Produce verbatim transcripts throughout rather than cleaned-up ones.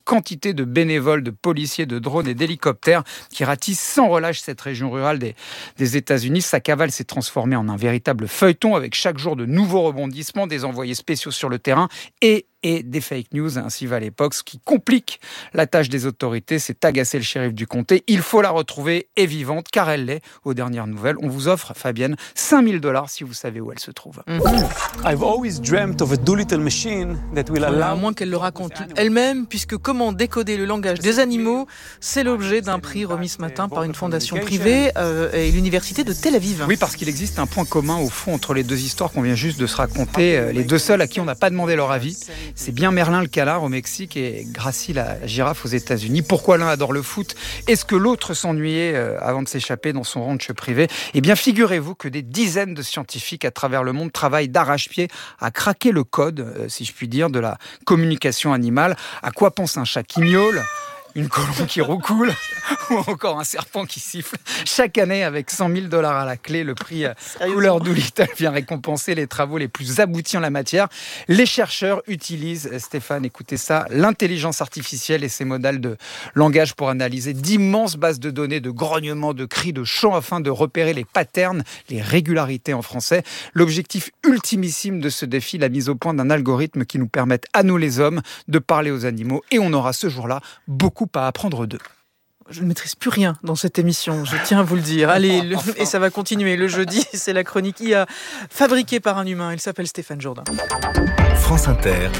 quantité de bénévoles, de policiers, de drones et d'hélicoptères qui ratissent sans relâche cette région rurale des, des États-Unis. Sa cavale s'est transformée en un véritable feuilleton avec chaque jour de nouveaux rebondissements, des envoyés spéciaux sur le terrain et et des fake news, ainsi va l'époque, ce qui complique la tâche des autorités, c'est agacer le shérif du comté. Il faut la retrouver et vivante, car elle l'est. Aux dernières nouvelles, on vous offre, Fabienne, cinq mille dollars si vous savez où elle se trouve. I've always dreamt of a Doolittle machine that will allow... À moins qu'elle le raconte elle-même, puisque comment décoder le langage des animaux, c'est l'objet d'un prix remis ce matin par une fondation privée euh, et l'université de Tel Aviv. Oui, parce qu'il existe un point commun au fond entre les deux histoires qu'on vient juste de se raconter, les deux seuls à qui on n'a pas demandé leur avis. C'est bien Merlin le canard au Mexique et Gracie la girafe aux États-Unis. Pourquoi l'un adore le foot? Est-ce que l'autre s'ennuyait avant de s'échapper dans son ranch privé? Eh bien, figurez-vous que des dizaines de scientifiques à travers le monde travaillent d'arrache-pied à craquer le code, si je puis dire, de la communication animale. À quoi pense un chat qui miaule? Une colombe qui roucoule ou encore un serpent qui siffle. Chaque année, avec cent mille dollars à la clé, le prix Couleur Doolittle vient récompenser les travaux les plus aboutis en la matière. Les chercheurs utilisent, Stéphane, écoutez ça, l'intelligence artificielle et ses modèles de langage pour analyser d'immenses bases de données, de grognements, de cris, de chants, afin de repérer les patterns, les régularités en français. L'objectif ultimissime de ce défi, la mise au point d'un algorithme qui nous permette à nous les hommes de parler aux animaux. Et on aura ce jour-là beaucoup à apprendre d'eux. Je ne maîtrise plus rien dans cette émission, je tiens à vous le dire. Allez, le, et ça va continuer. Le jeudi, c'est la chronique I A fabriquée par un humain. Il s'appelle Stéphane Jourdain. France Inter,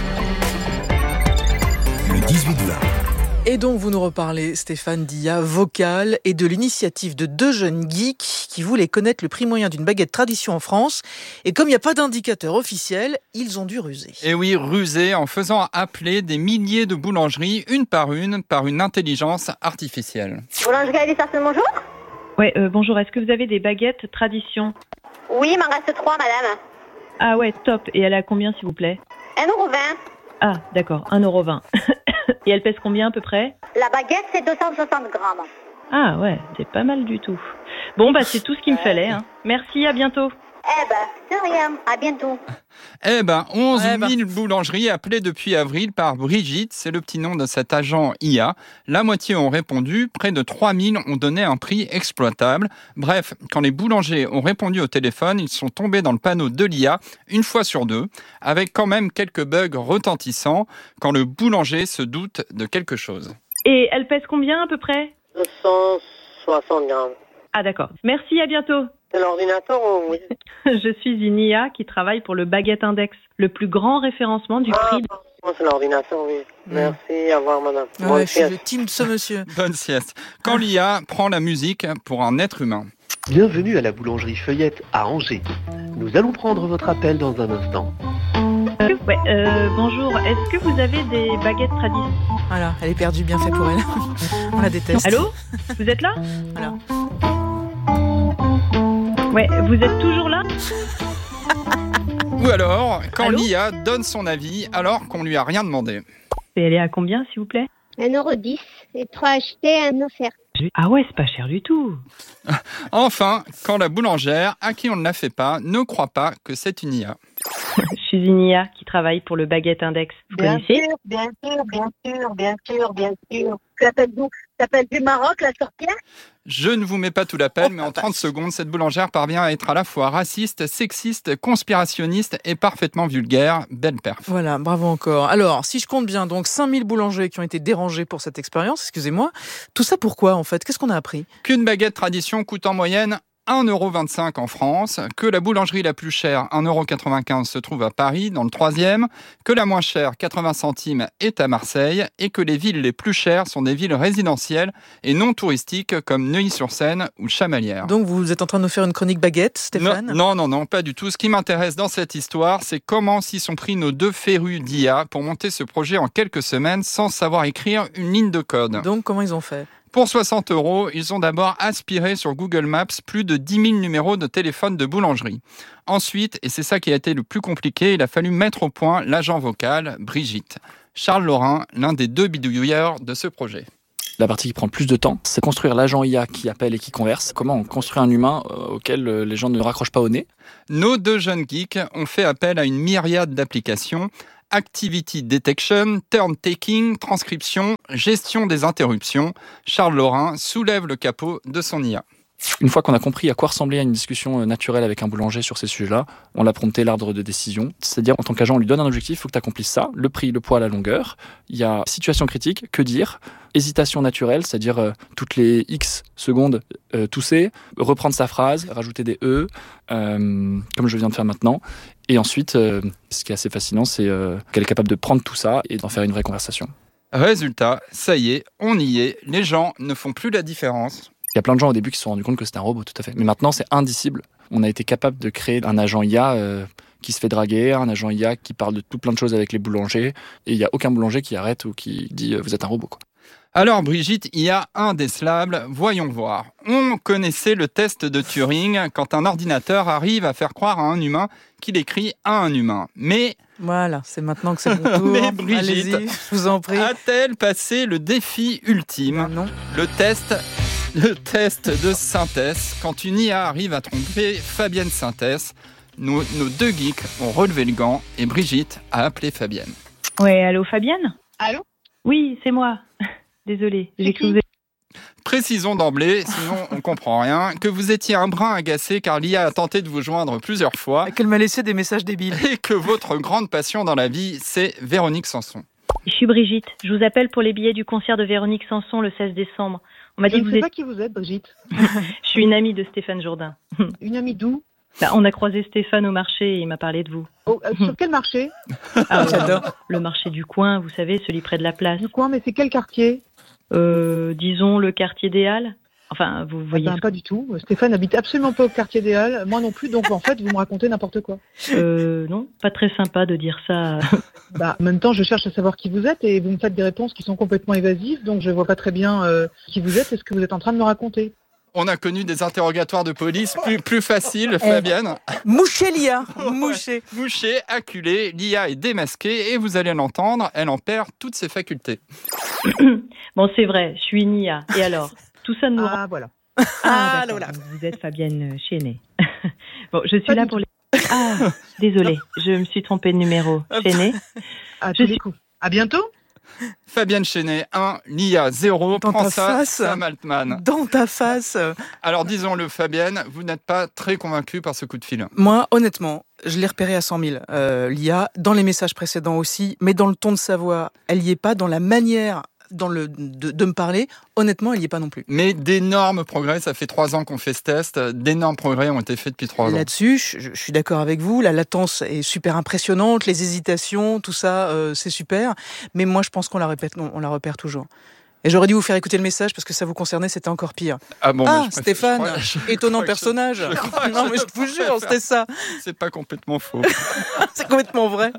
le dix-huit vingt. Et donc, vous nous reparlez, Stéphane, d'I A vocale et de l'initiative de deux jeunes geeks qui voulaient connaître le prix moyen d'une baguette tradition en France. Et comme il n'y a pas d'indicateur officiel, ils ont dû ruser. Et oui, ruser en faisant appeler des milliers de boulangeries, une par une, par une intelligence artificielle. Boulangerie Alice Arsène, bonjour. Ouais, euh, bonjour. Est-ce que vous avez des baguettes tradition? Oui, il m'en reste trois, madame. Ah ouais, top. Et elle a combien, s'il vous plaît? un euro vingt. Ah, d'accord, un euro vingt. Et elle pèse combien à peu près? La baguette, c'est deux cent soixante grammes. Ah ouais, c'est pas mal du tout. Bon, bah c'est tout ce qu'il me fallait. Hein. Merci, à bientôt. Eh ben, de rien, à bientôt. Eh ben, onze mille eh ben. boulangeries appelées depuis avril par Brigitte, c'est le petit nom de cet agent I A. La moitié ont répondu, près de trois mille ont donné un prix exploitable. Bref, quand les boulangers ont répondu au téléphone, ils sont tombés dans le panneau de l'I A une fois sur deux, avec quand même quelques bugs retentissants quand le boulanger se doute de quelque chose. Et elle pèse combien à peu près? deux cent soixante grammes. Ah d'accord, merci, à bientôt. C'est l'ordinateur ou oui? Je suis une I A qui travaille pour le Baguette Index, le plus grand référencement du prix. Ah, c'est l'ordinateur, oui. Mm. Merci, au revoir, madame. Ouais, Bonne je suis sieste. le team de ce monsieur. Bonne sieste. Quand l'I A prend la musique pour un être humain. Bienvenue à la boulangerie Feuillette à Angers. Nous allons prendre votre appel dans un instant. Euh, ouais, euh, bonjour, est-ce que vous avez des baguettes tradition? Voilà, elle est perdue, bien fait pour elle. On la déteste. Allô? Vous êtes là? Voilà. Ouais, vous êtes toujours là? Ou alors, quand Allô l'I A donne son avis alors qu'on lui a rien demandé. Et elle est à combien, s'il vous plaît? un euro dix et trois achetés, un offert. Ah ouais, c'est pas cher du tout. Enfin, quand la boulangère, à qui on ne la fait pas, ne croit pas que c'est une I A. Je suis une I A qui travaille pour le Baguette Index. Vous Bien connaissez? sûr, bien sûr, bien sûr, bien sûr, bien sûr. Tu appelles d'où? Tu appelles du Maroc, la sorcière? Je ne vous mets pas tout l'appel, mais en trente secondes, cette boulangère parvient à être à la fois raciste, sexiste, conspirationniste et parfaitement vulgaire. Belle perf. Voilà, bravo encore. Alors, si je compte bien, donc cinq mille boulangers qui ont été dérangés pour cette expérience, excusez-moi. Tout ça pourquoi, en fait? Qu'est-ce qu'on a appris? Qu'une baguette tradition coûte en moyenne un euro vingt-cinq en France, que la boulangerie la plus chère, un euro quatre-vingt-quinze, se trouve à Paris, dans le troisième, que la moins chère, quatre-vingts centimes, est à Marseille, et que les villes les plus chères sont des villes résidentielles et non touristiques comme Neuilly-sur-Seine ou Chamalières. Donc, vous êtes en train de nous faire une chronique baguette, Stéphane? Non, non, non, non, pas du tout. Ce qui m'intéresse dans cette histoire, c'est comment s'y sont pris nos deux férus d'I A pour monter ce projet en quelques semaines sans savoir écrire une ligne de code. Donc, comment ils ont fait? Pour soixante euros, ils ont d'abord aspiré sur Google Maps plus de dix mille numéros de téléphone de boulangerie. Ensuite, et c'est ça qui a été le plus compliqué, il a fallu mettre au point l'agent vocal, Brigitte. Charles Laurin, l'un des deux bidouilleurs de ce projet. La partie qui prend le plus de temps, c'est construire l'agent I A qui appelle et qui converse. Comment on construit un humain euh, auquel euh, les gens ne raccrochent pas au nez. Nos deux jeunes geeks ont fait appel à une myriade d'applications. Activity Detection, Turn Taking, transcription, gestion des interruptions. Charles Laurin soulève le capot de son I A. Une fois qu'on a compris à quoi ressemblait une discussion naturelle avec un boulanger sur ces sujets-là, on l'a prompté l'arbre de décision. C'est-à-dire, en tant qu'agent, on lui donne un objectif, il faut que tu accomplisses ça, le prix, le poids, la longueur. Il y a situation critique, que dire, hésitation naturelle, c'est-à-dire euh, toutes les X secondes, euh, tousser, reprendre sa phrase, rajouter des E, euh, comme je viens de faire maintenant. Et ensuite, euh, ce qui est assez fascinant, c'est euh, qu'elle est capable de prendre tout ça et d'en faire une vraie conversation. Résultat, ça y est, on y est, les gens ne font plus la différence. Il y a plein de gens au début qui se sont rendus compte que c'était un robot, tout à fait. Mais maintenant, c'est indicible. On a été capable de créer un agent I A euh, qui se fait draguer, un agent I A qui parle de tout plein de choses avec les boulangers. Et il n'y a aucun boulanger qui arrête ou qui dit euh, « vous êtes un robot ». Quoi. Alors Brigitte, il y a indécelable, voyons voir. On connaissait le test de Turing quand un ordinateur arrive à faire croire à un humain qu'il écrit à un humain. Mais... Voilà, c'est maintenant que c'est mon tour. Mais Brigitte, allez-y, je vous en prie. A-t-elle passé le défi ultime ? Non. Le test... Le test de synthèse, quand une I A arrive à tromper Fabienne Synthèse, nos, nos deux geeks ont relevé le gant et Brigitte a appelé Fabienne. Ouais, allô Fabienne ? Allô ? Oui, c'est moi. Désolée, j'ai cru que vous... Précisons d'emblée, sinon on comprend rien, que vous étiez un brin agacé car l'I A a tenté de vous joindre plusieurs fois. Qu'elle m'a laissé des messages débiles. Et que votre grande passion dans la vie, c'est Véronique Sanson. Je suis Brigitte, je vous appelle pour les billets du concert de Véronique Sanson le seize décembre. On m'a dit Je que ne vous sais êtes... pas qui vous êtes, Brigitte. Je suis une amie de Stéphane Jourdain. Une amie d'où ? Bah, on a croisé Stéphane au marché et il m'a parlé de vous. Oh, euh, sur quel marché ? Ah, euh, le marché du coin, vous savez, celui près de la place. Du coin, mais c'est quel quartier ? euh, Disons le quartier des Halles. Enfin, vous voyez... Ah ben, pas du tout. Stéphane n'habite absolument pas au quartier des Halles. Moi non plus, donc en fait, vous me racontez n'importe quoi. Euh, non, pas très sympa de dire ça. Bah, en même temps, je cherche à savoir qui vous êtes et vous me faites des réponses qui sont complètement évasives, donc je vois pas très bien euh, qui vous êtes et ce que vous êtes en train de me raconter. On a connu des interrogatoires de police plus, plus faciles, Fabienne. Mouché l'I A, mouché. Mouché, acculé, l'I A est démasquée et vous allez l'entendre, elle en perd toutes ses facultés. Bon, c'est vrai, je suis une I A. Et alors ? Tout ça nous... Ah, voilà. Ah, là, là. Vous êtes Fabienne Chénet. Bon, je suis pas là pour les... Ah, désolée, je me suis trompée de numéro. Chénet. À tous les coups. À bientôt. Fabienne Chénet, un, l'I A zéro, Dans prends ta ça, face. Sam Altman. Dans ta face. Alors disons-le Fabienne, vous n'êtes pas très convaincue par ce coup de fil. Moi, honnêtement, je l'ai repéré à cent mille, euh, l'I A, dans les messages précédents aussi, mais dans le ton de sa voix, elle y est pas, dans la manière... Dans le, de, de me parler, honnêtement, il n'y est pas non plus. Mais d'énormes progrès, ça fait trois ans qu'on fait ce test, d'énormes progrès ont été faits depuis trois ans. Là-dessus, je, je suis d'accord avec vous, la latence est super impressionnante, les hésitations, tout ça, euh, c'est super, mais moi je pense qu'on la répète, non, on la repère toujours. Et j'aurais dû vous faire écouter le message parce que ça vous concernait, c'était encore pire. Ah, bon, ah mais je Stéphane, crois, je étonnant crois personnage. Je, je crois non, je mais je vous jure, c'était ça. C'est pas complètement faux. C'est complètement vrai.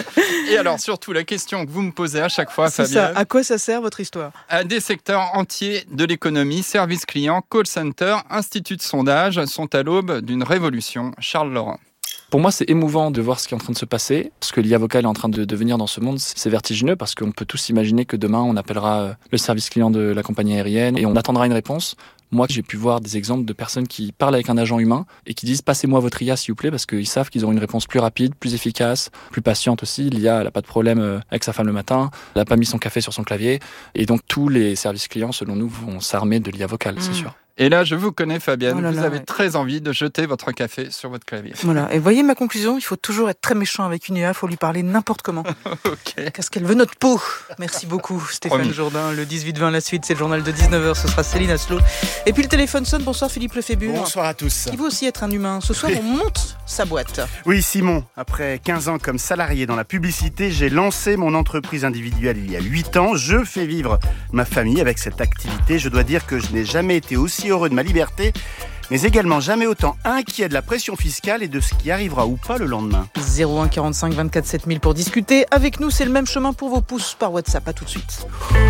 Et alors, surtout, la question que vous me posez à chaque fois, C'est Fabienne. ça. À quoi ça sert votre histoire ? À des secteurs entiers de l'économie, services clients, call center, instituts de sondage sont à l'aube d'une révolution. Charles Laurin. Pour moi, c'est émouvant de voir ce qui est en train de se passer. Ce que l'I A vocale est en train de devenir dans ce monde, c'est vertigineux parce qu'on peut tous imaginer que demain, on appellera le service client de la compagnie aérienne et on attendra une réponse. Moi, j'ai pu voir des exemples de personnes qui parlent avec un agent humain et qui disent « Passez-moi votre I A, s'il vous plaît », parce qu'ils savent qu'ils auront une réponse plus rapide, plus efficace, plus patiente aussi. L'I A, elle n'a pas de problème avec sa femme le matin, elle n'a pas mis son café sur son clavier. Et donc, tous les services clients, selon nous, vont s'armer de l'I A vocale, mmh. c'est sûr. Et là, je vous connais, Fabienne, oh là vous là, avez ouais. très envie de jeter votre café sur votre clavier. Voilà, et voyez ma conclusion, il faut toujours être très méchant avec une I A, il faut lui parler n'importe comment. Ok. Qu'est-ce qu'elle veut notre peau ? Merci beaucoup Stéphane Promis. Jourdain, le dix-huit vingt, la suite, c'est le journal de dix-neuf heures, ce sera Céline Aslo. Et puis le téléphone sonne, bonsoir Philippe Lefébure. Bonsoir à tous. Qui veut aussi être un humain. Ce soir, on monte sa boîte. Oui, Simon, après quinze ans comme salarié dans la publicité, j'ai lancé mon entreprise individuelle il y a huit ans. Je fais vivre ma famille avec cette activité. Je dois dire que je n'ai jamais été aussi heureux de ma liberté, mais également jamais autant inquiet de la pression fiscale et de ce qui arrivera ou pas le lendemain. zéro un quarante-cinq vingt-quatre sept mille pour discuter. Avec nous, c'est le même chemin pour vos pouces par WhatsApp. À tout de suite.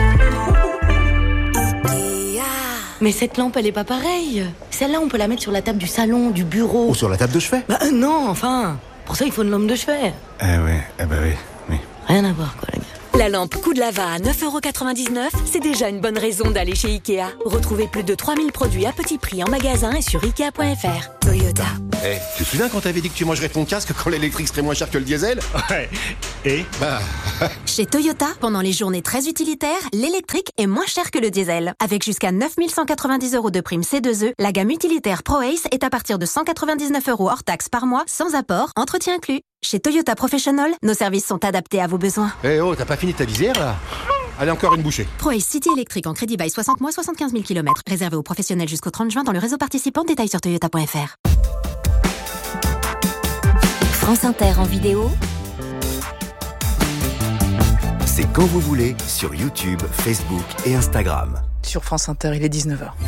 Mais cette lampe, elle est pas pareille. Celle-là, on peut la mettre sur la table du salon, du bureau. Ou sur la table de chevet. Bah euh, non, enfin. Pour ça, il faut une lampe de chevet. Eh ouais, eh bah oui, oui. Rien à voir, quoi, les gars. La lampe Coup de Lava à neuf euros quatre-vingt-dix-neuf, c'est déjà une bonne raison d'aller chez Ikea. Retrouvez plus de trois mille produits à petit prix en magasin et sur ikea point f r. Toyota. Eh, hey, tu te souviens quand t'avais dit que tu mangerais ton casque quand l'électrique serait moins cher que le diesel? Ouais. Et Bah... Chez Toyota, pendant les journées très utilitaires, l'électrique est moins cher que le diesel. Avec jusqu'à neuf mille cent quatre-vingt-dix euros de prime C deux E, la gamme utilitaire ProAce est à partir de cent quatre-vingt-dix-neuf euros hors taxe par mois, sans apport, entretien inclus. Chez Toyota Professional, nos services sont adaptés à vos besoins. Eh hey, oh, t'as pas fini ta visière là? Allez, encore une bouchée. ProAce City électrique en crédit bail soixante mois, soixante-quinze mille kilomètres. Réservé aux professionnels jusqu'au trente juin dans le réseau participant. Détails sur toyota point f r. France Inter en vidéo. C'est quand vous voulez sur YouTube, Facebook et Instagram. Sur France Inter, il est dix-neuf heures.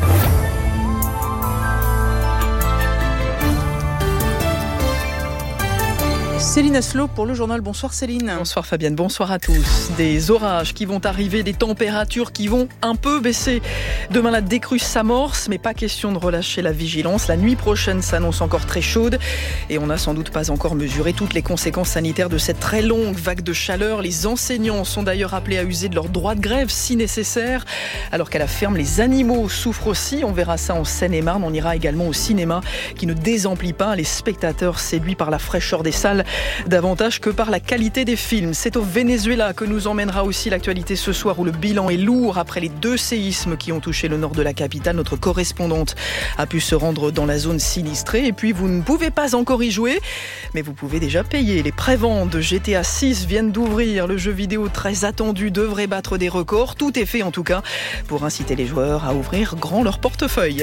Céline Asselot pour le journal. Bonsoir Céline. Bonsoir Fabienne, bonsoir à tous. Des orages qui vont arriver, des températures qui vont un peu baisser. Demain la décrue s'amorce, mais pas question de relâcher la vigilance. La nuit prochaine s'annonce encore très chaude et on n'a sans doute pas encore mesuré toutes les conséquences sanitaires de cette très longue vague de chaleur. Les enseignants sont d'ailleurs appelés à user de leur droit de grève si nécessaire. Alors qu'à la ferme, les animaux souffrent aussi. On verra ça en Seine-et-Marne. On ira également au cinéma qui ne désemplit pas les spectateurs séduits par la fraîcheur des salles davantage que par la qualité des films. C'est au Venezuela que nous emmènera aussi l'actualité ce soir où le bilan est lourd après les deux séismes qui ont touché le nord de la capitale. Notre correspondante a pu se rendre dans la zone sinistrée et puis vous ne pouvez pas encore y jouer, mais vous pouvez déjà payer. Les préventes de G T A six viennent d'ouvrir. Le jeu vidéo très attendu devrait battre des records. Tout est fait en tout cas pour inciter les joueurs à ouvrir grand leur portefeuille.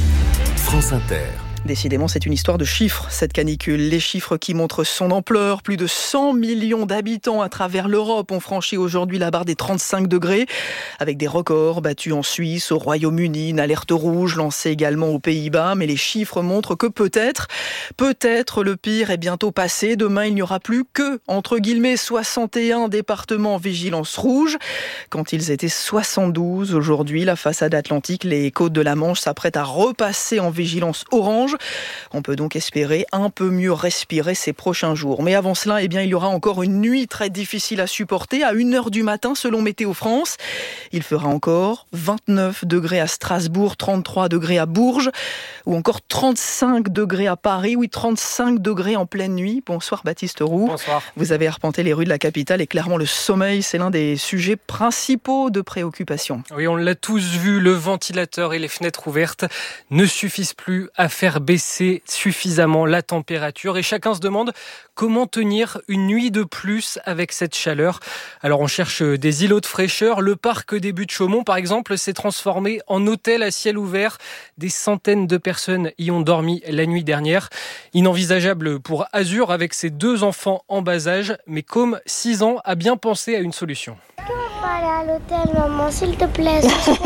France Inter. Décidément, c'est une histoire de chiffres, cette canicule. Les chiffres qui montrent son ampleur. Plus de cent millions d'habitants à travers l'Europe ont franchi aujourd'hui la barre des trente-cinq degrés, avec des records battus en Suisse, au Royaume-Uni, une alerte rouge lancée également aux Pays-Bas. Mais les chiffres montrent que peut-être, peut-être le pire est bientôt passé. Demain, il n'y aura plus que, entre guillemets, soixante et un départements en vigilance rouge, quand ils étaient soixante-douze aujourd'hui. La façade atlantique, les côtes de la Manche s'apprêtent à repasser en vigilance orange. On peut donc espérer un peu mieux respirer ces prochains jours. Mais avant cela, eh bien, il y aura encore une nuit très difficile à supporter. À une heure du matin, selon Météo France, il fera encore vingt-neuf degrés à Strasbourg, trente-trois degrés à Bourges, ou encore trente-cinq degrés à Paris, oui, trente-cinq degrés en pleine nuit. Bonsoir Baptiste Roux. Bonsoir. Vous avez arpenté les rues de la capitale et clairement le sommeil, c'est l'un des sujets principaux de préoccupation. Oui, on l'a tous vu, le ventilateur et les fenêtres ouvertes ne suffisent plus à faire baisser suffisamment la température et chacun se demande comment tenir une nuit de plus avec cette chaleur. Alors on cherche des îlots de fraîcheur. Le parc des Buttes-Chaumont par exemple s'est transformé en hôtel à ciel ouvert. Des centaines de personnes y ont dormi la nuit dernière. Inenvisageable pour Azur avec ses deux enfants en bas âge, mais comme six ans a bien pensé à une solution. Je peux pas aller à l'hôtel, maman, s'il te plaît.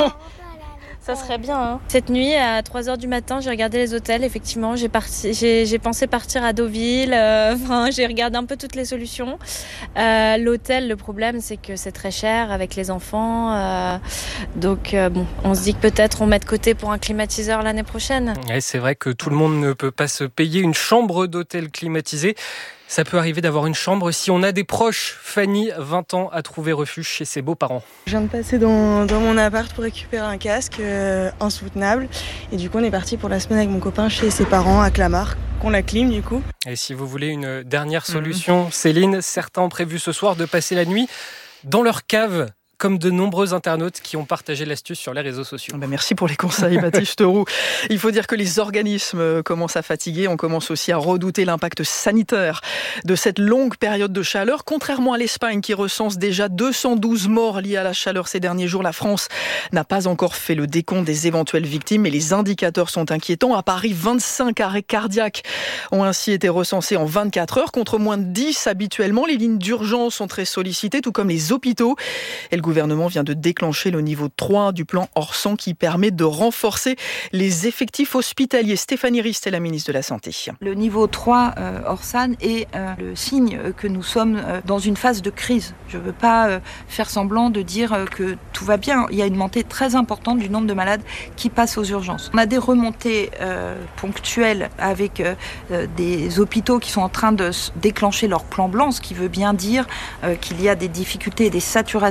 Ça serait bien. Hein. Cette nuit, à trois heures du matin, j'ai regardé les hôtels. Effectivement, j'ai, parti, j'ai, j'ai pensé partir à Deauville. Euh, enfin, j'ai regardé un peu toutes les solutions. Euh, l'hôtel, le problème, c'est que c'est très cher avec les enfants. Euh, donc, euh, bon, on se dit que peut-être on met de côté pour un climatiseur l'année prochaine. Ouais, c'est vrai que tout le monde ne peut pas se payer une chambre d'hôtel climatisée. Ça peut arriver d'avoir une chambre si on a des proches. Fanny, vingt ans, a trouvé refuge chez ses beaux-parents. Je viens de passer dans, dans mon appart pour récupérer un casque euh, insoutenable. Et du coup, on est parti pour la semaine avec mon copain chez ses parents à Clamart, qu'on la clim du coup. Et si vous voulez une dernière solution, mmh. Céline, certains ont prévu ce soir de passer la nuit dans leur cave, comme de nombreux internautes qui ont partagé l'astuce sur les réseaux sociaux. Ben merci pour les conseils, Baptiste Roux. Il faut dire que les organismes commencent à fatiguer. On commence aussi à redouter l'impact sanitaire de cette longue période de chaleur. Contrairement à l'Espagne qui recense déjà deux cent douze morts liés à la chaleur ces derniers jours, la France n'a pas encore fait le décompte des éventuelles victimes, mais les indicateurs sont inquiétants. À Paris, vingt-cinq arrêts cardiaques ont ainsi été recensés en vingt-quatre heures, contre moins de dix habituellement. Les lignes d'urgence sont très sollicitées, tout comme les hôpitaux. Et le gouvernement vient de déclencher le niveau trois du plan Orsan qui permet de renforcer les effectifs hospitaliers. Stéphanie Rist est la ministre de la Santé. Le niveau trois euh, Orsan est euh, le signe que nous sommes euh, dans une phase de crise. Je ne veux pas euh, faire semblant de dire euh, que tout va bien. Il y a une montée très importante du nombre de malades qui passent aux urgences. On a des remontées euh, ponctuelles avec euh, des hôpitaux qui sont en train de déclencher leur plan blanc, ce qui veut bien dire euh, qu'il y a des difficultés et des saturations de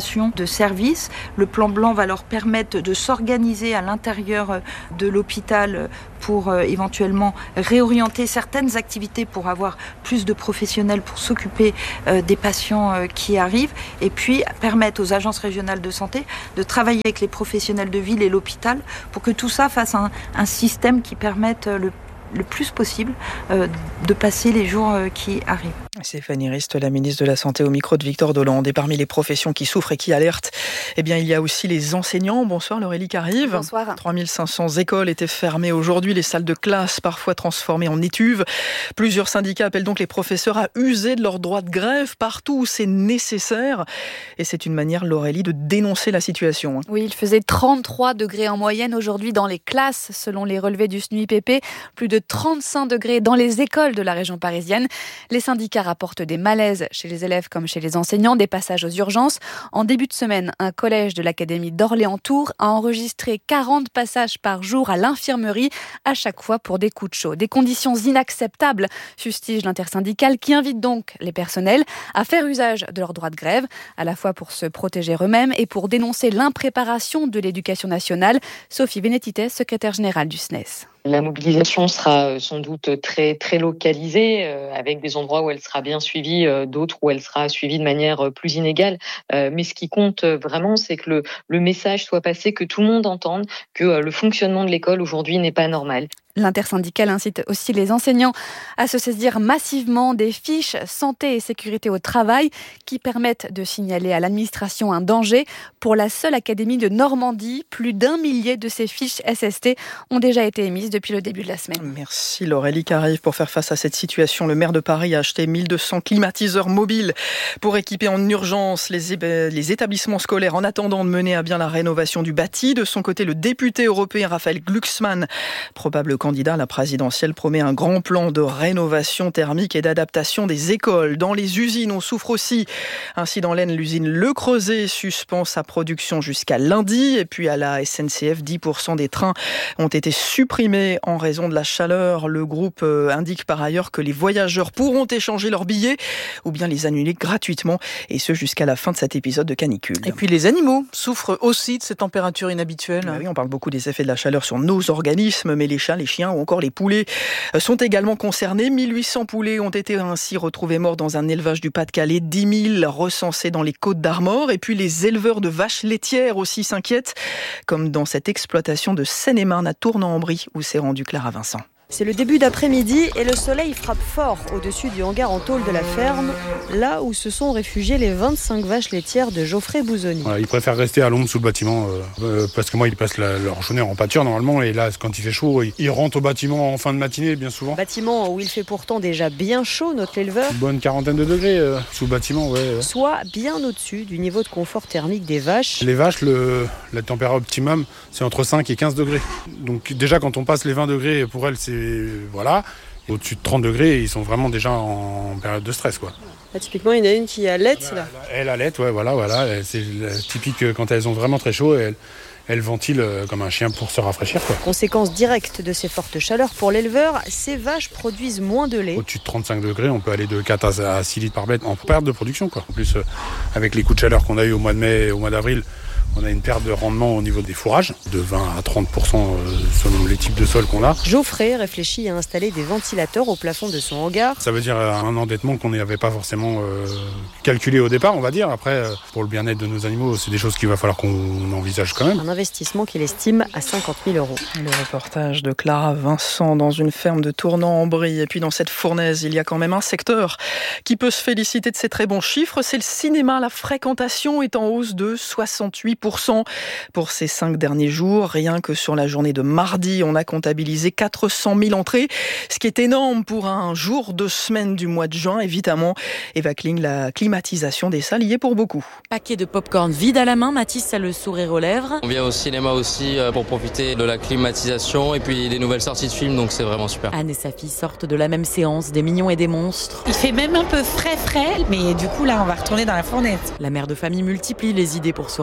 de services. Le plan blanc va leur permettre de s'organiser à l'intérieur de l'hôpital pour euh, éventuellement réorienter certaines activités pour avoir plus de professionnels pour s'occuper euh, des patients euh, qui arrivent, et puis permettre aux agences régionales de santé de travailler avec les professionnels de ville et l'hôpital pour que tout ça fasse un, un système qui permette le le plus possible euh, de passer les jours euh, qui arrivent. Stéphanie Rist, la ministre de la Santé au micro de Victor Dolande. Et parmi les professions qui souffrent et qui alertent, eh bien, il y a aussi les enseignants. Bonsoir Laurélie Carive. Bonsoir. trois mille cinq cents écoles étaient fermées aujourd'hui, les salles de classe parfois transformées en étuves. Plusieurs syndicats appellent donc les professeurs à user de leur droit de grève partout où c'est nécessaire. Et c'est une manière, Laurélie, de dénoncer la situation. Oui, il faisait trente-trois degrés en moyenne aujourd'hui dans les classes, selon les relevés du S N U I P P. Plus de trente-cinq degrés dans les écoles de la région parisienne. Les syndicats rapportent des malaises chez les élèves comme chez les enseignants, des passages aux urgences. En début de semaine, un collège de l'académie d'Orléans-Tours a enregistré quarante passages par jour à l'infirmerie, à chaque fois pour des coups de chaud. Des conditions inacceptables, fustige l'intersyndicale, qui invite donc les personnels à faire usage de leur droit de grève, à la fois pour se protéger eux-mêmes et pour dénoncer l'impréparation de l'éducation nationale. Sophie Vénétitès, secrétaire générale du S N E S. La mobilisation sera sans doute très très localisée, euh, avec des endroits où elle sera bien suivie, euh, d'autres où elle sera suivie de manière plus inégale. Euh, mais ce qui compte vraiment, c'est que le, le message soit passé, que tout le monde entende que euh, le fonctionnement de l'école aujourd'hui n'est pas normal. L'intersyndicale incite aussi les enseignants à se saisir massivement des fiches santé et sécurité au travail qui permettent de signaler à l'administration un danger. Pour la seule académie de Normandie, plus d'un millier de ces fiches S S T ont déjà été émises depuis le début de la semaine. Merci Laurélie Carive. Pour faire face à cette situation, le maire de Paris a acheté mille deux cents climatiseurs mobiles pour équiper en urgence les, é- les établissements scolaires en attendant de mener à bien la rénovation du bâti. De son côté, le député européen Raphaël Glucksmann, probable candidat à la présidentielle, promet un grand plan de rénovation thermique et d'adaptation des écoles. Dans les usines, on souffre aussi. Ainsi, dans l'Aisne, l'usine Le Creuset suspend sa production jusqu'à lundi. Et puis à la S N C F, dix pour cent des trains ont été supprimés en raison de la chaleur. Le groupe indique par ailleurs que les voyageurs pourront échanger leurs billets ou bien les annuler gratuitement, et ce jusqu'à la fin de cet épisode de canicule. Et puis les animaux souffrent aussi de ces températures inhabituelles. Ah oui, on parle beaucoup des effets de la chaleur sur nos organismes, mais les chats, les chiens ou encore les poulets sont également concernés. mille huit cents poulets ont été ainsi retrouvés morts dans un élevage du Pas-de-Calais, dix mille recensés dans les Côtes-d'Armor. Et puis les éleveurs de vaches laitières aussi s'inquiètent, comme dans cette exploitation de Seine-et-Marne à Tournan-en-Brie, où s'est rendu Clara Vincent. C'est le début d'après-midi et le soleil frappe fort au-dessus du hangar en tôle de la ferme, là où se sont réfugiées les vingt-cinq vaches laitières de Geoffrey Bouzoni. Voilà, ils préfèrent rester à l'ombre sous le bâtiment euh, euh, parce que moi ils passent la, leur journée en pâture normalement, et là quand il fait chaud ils, ils rentrent au bâtiment en fin de matinée bien souvent. Bâtiment où il fait pourtant déjà bien chaud, note l'éleveur. Une bonne quarantaine de degrés euh, sous le bâtiment, ouais, ouais. Soit bien au-dessus du niveau de confort thermique des vaches. Les vaches, le, la température optimum c'est entre cinq et quinze degrés. Donc déjà quand on passe les vingt degrés, pour elles c'est... voilà. Au-dessus de trente degrés, ils sont vraiment déjà en période de stress, quoi. Là, typiquement, il y en a une qui allait, là. Elle allait, ouais, voilà, voilà. C'est typique quand elles ont vraiment très chaud, elles, elles ventilent comme un chien pour se rafraîchir, quoi. Conséquence directe de ces fortes chaleurs pour l'éleveur, ces vaches produisent moins de lait. Au-dessus de trente-cinq degrés, on peut aller de quatre à six litres par bête en perte de production, quoi. En plus, avec les coups de chaleur qu'on a eu au mois de mai et au mois d'avril, on a une perte de rendement au niveau des fourrages, de vingt à trente pour cent selon les types de sols qu'on a. Geoffrey réfléchit à installer des ventilateurs au plafond de son hangar. Ça veut dire un endettement qu'on n'avait pas forcément euh, calculé au départ, on va dire. Après, pour le bien-être de nos animaux, c'est des choses qu'il va falloir qu'on envisage quand même. Un investissement qu'il estime à cinquante mille euros. Le reportage de Clara Vincent dans une ferme de Tournan-en-Brie. Et puis dans cette fournaise, il y a quand même un secteur qui peut se féliciter de ces très bons chiffres. C'est le cinéma. La fréquentation est en hausse de soixante-huit pour cent pour ces cinq derniers jours. Rien que sur la journée de mardi, on a comptabilisé quatre cent mille entrées, ce qui est énorme pour un jour de semaine du mois de juin. Évidemment, Eva Kling, la climatisation des salles y est pour beaucoup. Paquet de pop-corn vide à la main, Mathis a le sourire aux lèvres. On vient au cinéma aussi pour profiter de la climatisation et puis des nouvelles sorties de films, donc c'est vraiment super. Anne et sa fille sortent de la même séance des Mignons et des Monstres. Il fait même un peu frais frais, mais du coup là on va retourner dans la fournaise. La mère de famille multiplie les idées pour se rafraîchir.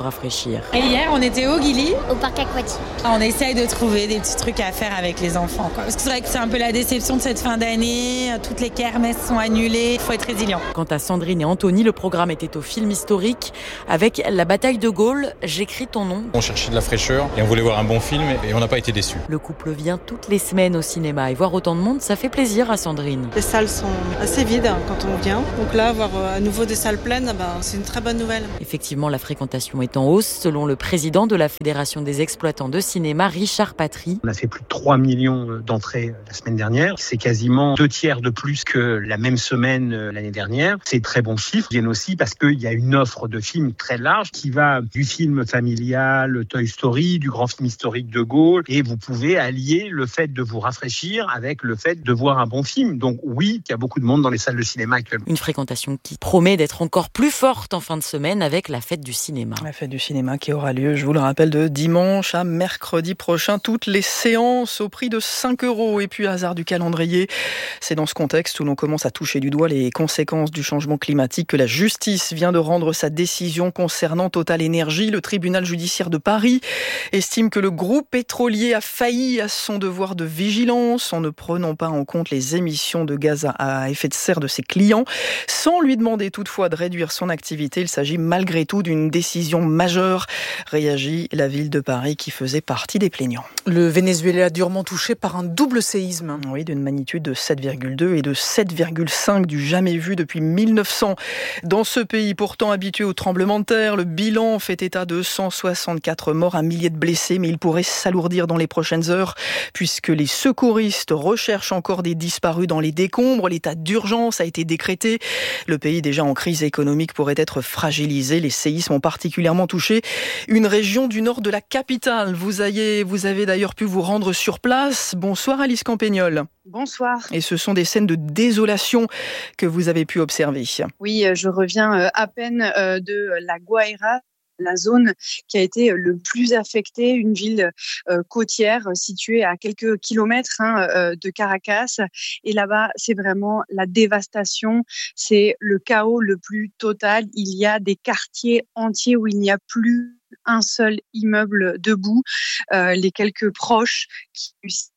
rafraîchir. Et hier, on était au Gilly, au parc aquatique. On essaye de trouver des petits trucs à faire avec les enfants, quoi. Parce que c'est vrai que c'est un peu la déception de cette fin d'année. Toutes les kermesses sont annulées. Il faut être résilient. Quant à Sandrine et Anthony, le programme était au film historique avec la bataille de Gaulle. J'écris ton nom. On cherchait de la fraîcheur et on voulait voir un bon film et on n'a pas été déçus. Le couple vient toutes les semaines au cinéma et voir autant de monde, ça fait plaisir à Sandrine. Les salles sont assez vides quand on vient. Donc là, avoir à nouveau des salles pleines, ben, c'est une très bonne nouvelle. Effectivement, la fréquentation est en hausse, selon le président de la Fédération des exploitants de cinéma, Richard Patry. On a fait plus de trois millions d'entrées la semaine dernière. C'est quasiment deux tiers de plus que la même semaine l'année dernière. C'est très bon chiffre. Ils viennent aussi parce qu'il y a une offre de films très large qui va du film familial, Toy Story, du grand film historique de Gaulle. Et vous pouvez allier le fait de vous rafraîchir avec le fait de voir un bon film. Donc oui, il y a beaucoup de monde dans les salles de cinéma actuellement. Une fréquentation qui promet d'être encore plus forte en fin de semaine avec la fête du cinéma. La fête du cinéma qui aura lieu, je vous le rappelle, de dimanche à mercredi prochain. Toutes les séances au prix de cinq euros. Et puis, hasard du calendrier, c'est dans ce contexte où l'on commence à toucher du doigt les conséquences du changement climatique que la justice vient de rendre sa décision concernant Total Énergie. Le tribunal judiciaire de Paris estime que le groupe pétrolier a failli à son devoir de vigilance en ne prenant pas en compte les émissions de gaz à effet de serre de ses clients, sans lui demander toutefois de réduire son activité. Il s'agit malgré tout d'une décision majeure, réagit la ville de Paris qui faisait partie des plaignants. Le Venezuela durement touché par un double séisme. Oui, d'une magnitude de sept virgule deux et de sept virgule cinq du jamais vu depuis mille neuf cents. Dans ce pays pourtant habitué aux tremblements de terre, le bilan fait état de cent soixante-quatre morts, un millier de blessés, mais il pourrait s'alourdir dans les prochaines heures puisque les secouristes recherchent encore des disparus dans les décombres. L'état d'urgence a été décrété. Le pays déjà en crise économique pourrait être fragilisé. Les séismes ont particulièrement touché une région du nord de la capitale. Vous avez, vous avez d'ailleurs pu vous rendre sur place. Bonsoir Alice Campagnol. Bonsoir. Et ce sont des scènes de désolation que vous avez pu observer. Oui, je reviens à peine de La Guaira, la zone qui a été le plus affectée, une ville euh, côtière située à quelques kilomètres hein, euh, de Caracas. Et là-bas, c'est vraiment la dévastation, c'est le chaos le plus total. Il y a des quartiers entiers où il n'y a plus un seul immeuble debout. Euh, les quelques proches qui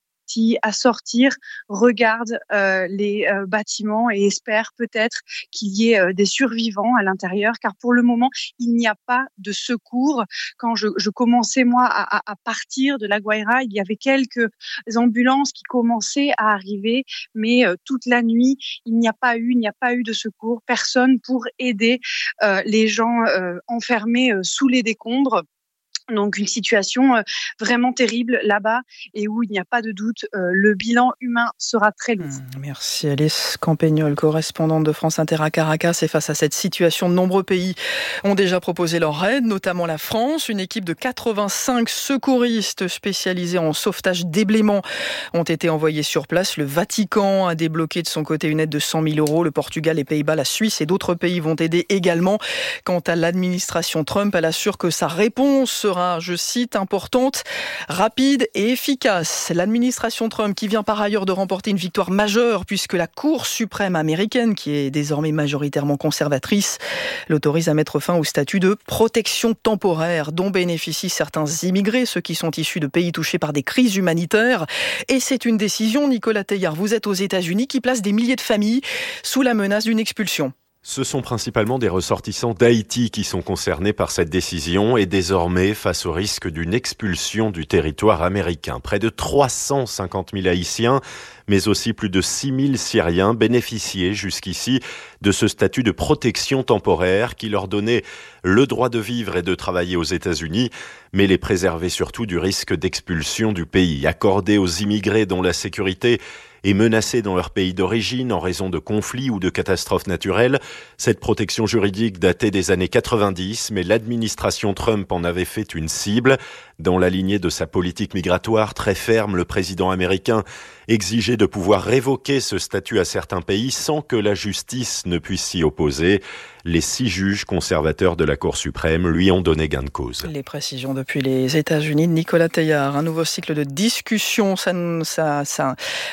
à sortir, regardent euh, les euh, bâtiments et espèrent peut-être qu'il y ait euh, des survivants à l'intérieur, car pour le moment, il n'y a pas de secours. Quand je, je commençais, moi, à, à partir de La Guaira, il y avait quelques ambulances qui commençaient à arriver, mais euh, toute la nuit, il n'y a pas eu, il n'y a pas eu de secours, personne pour aider euh, les gens euh, enfermés euh, sous les décombres. Donc une situation vraiment terrible là-bas et où il n'y a pas de doute, euh, le bilan humain sera très lourd. Merci Alice Campagnol, correspondante de France Inter à Caracas. Et face à cette situation, de nombreux pays ont déjà proposé leur aide, notamment la France. Une équipe de quatre-vingt-cinq secouristes spécialisés en sauvetage déblaiement ont été envoyés sur place. Le Vatican a débloqué de son côté une aide de cent mille euros. Le Portugal, les Pays-Bas, la Suisse et d'autres pays vont aider également. Quant à l'administration Trump, elle assure que sa réponse sera, je cite, importante, rapide et efficace. L'administration Trump qui vient par ailleurs de remporter une victoire majeure puisque la Cour suprême américaine, qui est désormais majoritairement conservatrice, l'autorise à mettre fin au statut de protection temporaire dont bénéficient certains immigrés, ceux qui sont issus de pays touchés par des crises humanitaires. Et c'est une décision, Nicolas Teillard, vous êtes aux États-Unis, qui place des milliers de familles sous la menace d'une expulsion. Ce sont principalement des ressortissants d'Haïti qui sont concernés par cette décision et désormais face au risque d'une expulsion du territoire américain. Près de trois cent cinquante mille Haïtiens, mais aussi plus de six mille Syriens bénéficiaient jusqu'ici de ce statut de protection temporaire qui leur donnait le droit de vivre et de travailler aux États-Unis, mais les préservait surtout du risque d'expulsion du pays, accordé aux immigrés dont la sécurité est menacée dans leur pays d'origine en raison de conflits ou de catastrophes naturelles. Cette protection juridique datait des années quatre-vingt-dix, mais l'administration Trump en avait fait une cible. Dans la lignée de sa politique migratoire très ferme, le président américain exigeait de pouvoir révoquer ce statut à certains pays sans que la justice ne puisse s'y opposer. Les six juges conservateurs de la Cour suprême lui ont donné gain de cause. Les précisions depuis les États-Unis de Nicolas Teillard. Un nouveau cycle de discussion ça, ça, ça, euh,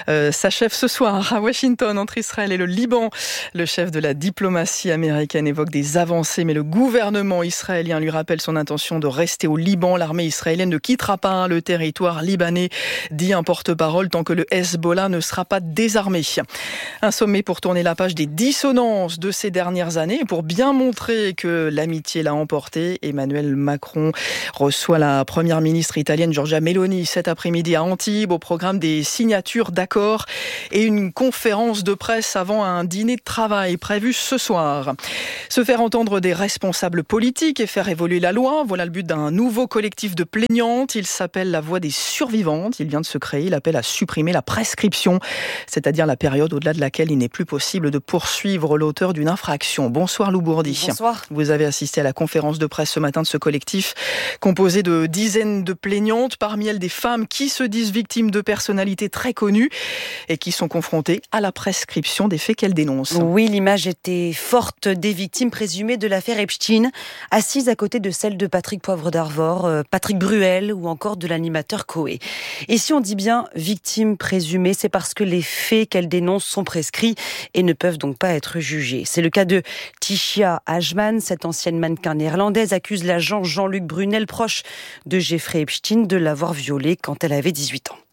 s'achève ce soir à Washington entre Israël et le Liban. Le chef de la diplomatie américaine évoque des avancées, mais le gouvernement israélien lui rappelle son intention de rester au Liban. L'armée israélienne ne quittera pas le territoire libanais, dit un porte-parole, tant que le Hezbollah ne sera pas désarmé. Un sommet pour tourner la page des dissonances de ces dernières années. Pour bien montrer que l'amitié l'a emporté, Emmanuel Macron reçoit la première ministre italienne Giorgia Meloni cet après-midi à Antibes au programme des signatures d'accords et une conférence de presse avant un dîner de travail prévu ce soir. Se faire entendre des responsables politiques et faire évoluer la loi, voilà le but d'un nouveau collectif de plaignantes. Il s'appelle La Voix des survivantes. Il vient de se créer. Il appelle à supprimer la prescription, c'est-à-dire la période au-delà de laquelle il n'est plus possible de poursuivre l'auteur d'une infraction. Bonsoir Lou Bourdi. Bonsoir. Vous avez assisté à la conférence de presse ce matin de ce collectif composé de dizaines de plaignantes, parmi elles des femmes qui se disent victimes de personnalités très connues et qui sont confrontées à la prescription des faits qu'elles dénoncent. Oui, l'image était forte des victimes présumées de l'affaire Epstein, assises à côté de celle de Patrick Poivre d'Arvor, Patrick Bruel ou encore de l'animateur Coé. Et si on dit bien victimes présumées, c'est parce que les faits qu'elles dénoncent sont prescrits et ne peuvent donc pas être jugés. C'est le cas de Tisha Ajman, cette ancienne mannequin néerlandaise, accuse l'agent Jean-Luc Brunel, proche de Jeffrey Epstein, de l'avoir violée quand elle avait dix-huit ans.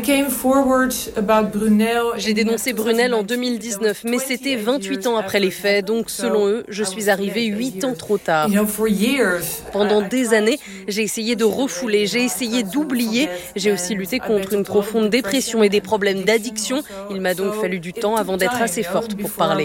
J'ai dénoncé Brunel en deux mille dix-neuf, mais c'était vingt-huit ans après les faits, donc selon eux, je suis arrivée huit ans trop tard. Pendant des années, j'ai essayé de refouler, j'ai essayé d'oublier, j'ai aussi lutté contre une profonde dépression et des problèmes d'addiction. Il m'a donc fallu du temps avant d'être assez forte pour parler.